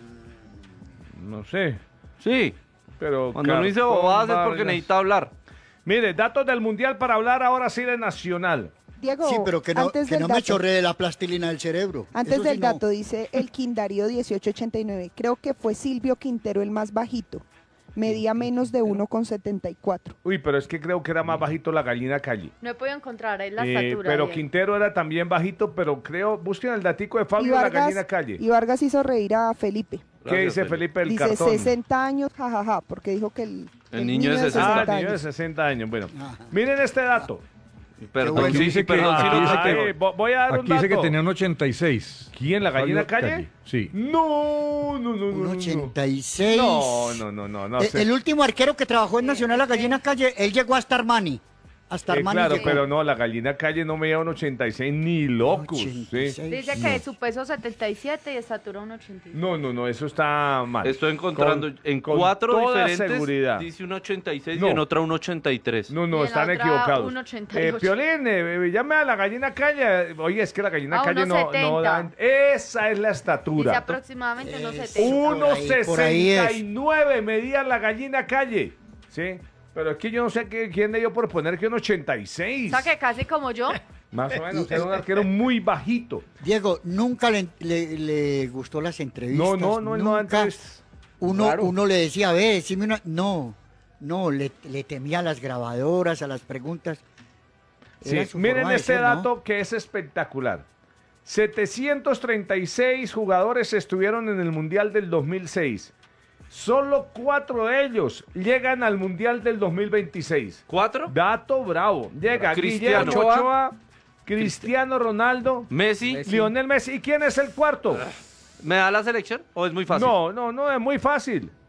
No sé, Sí, pero... cuando uno dice Cartón bobadas es porque Vargas. necesita hablar. Mire, datos del Mundial para hablar ahora sí de Nacional. Diego, Sí, pero que no, antes que del no me dato, chorree la plastilina del cerebro. Antes Eso sí del no. dato, dice el Quindarío dieciocho ochenta y nueve. Creo que fue Silvio Quintero el más bajito. Medía menos de uno con setenta y cuatro. Uy, pero es que creo que era más bajito la gallina Calle. No he podido encontrar, es la Eh, estatura. pero Diego. Quintero era también bajito, pero creo, busquen el datico de Y Fabio la Vargas, gallina Calle. y Vargas hizo reír a Felipe. ¿Qué Gracias, dice Felipe. Felipe del Dice cartón? sesenta años, jajaja, porque dijo que el, El niño de Ah, sesenta niño de años. sesenta años. Bueno, Ajá. miren este dato. Perdón, bueno. sí, Aquí dice sí, que- perdón, sí aquí lo dice tengo. Ay, vo- voy a dar un Aquí dice que dato. tenía un ochenta y seis. ¿Quién, la gallina Fabio Calle? Sí. No, no, no, no. Un no, no. ochenta y seis. No, no, no, no, no Eh, sé. el último arquero que trabajó en Nacional La Gallina Calle, él llegó hasta Armani. hasta Eh, Armani claro, llegó. pero no, la gallina calle no medía un ochenta y seis ni locos. ochenta ¿sí? y seis. Dice que su peso setenta y siete y estatura uno ochenta y seis. No, no, no, eso está mal. Estoy encontrando Con- en con cuatro toda diferentes, seguridad. dice un ochenta y seis No. y en otra un ochenta y tres. No, Y no, en están la otra, equivocados. un ochenta y Eh, ocho. Piolín, eh, llame a la gallina calle. Oye, es que la gallina A calle no, uno no setenta. da... Esa es la Dice estatura. aproximadamente unos Eso. setenta. uno Por ahí, por ahí es. sesenta y nueve medía la gallina calle. ¿Sí? Pero es que yo no sé qué, quién le dio por poner que un ochenta y seis. O sea que casi como yo. Más o menos, era un arquero muy bajito. Diego, nunca le, le- le gustó las entrevistas. No, no, no, él no da nunca. entrevistas. Uno, Claro. uno le decía, a ver, decime una. No, no, le, le temía a las grabadoras, a las preguntas. Sí, Era su miren forma de este ser, ¿no? dato que es espectacular. setecientos treinta y seis jugadores estuvieron en el Mundial del dos mil seis. Solo cuatro de ellos llegan al Mundial del dos mil veintiséis. ¿Cuatro? Dato bravo. Llega Cristiano. Guillermo Ochoa, Cristiano Ronaldo, Messi. Messi. Lionel Messi. ¿Y quién es el cuarto? ¿Me da la selección o es muy fácil? No, no, no, es muy fácil.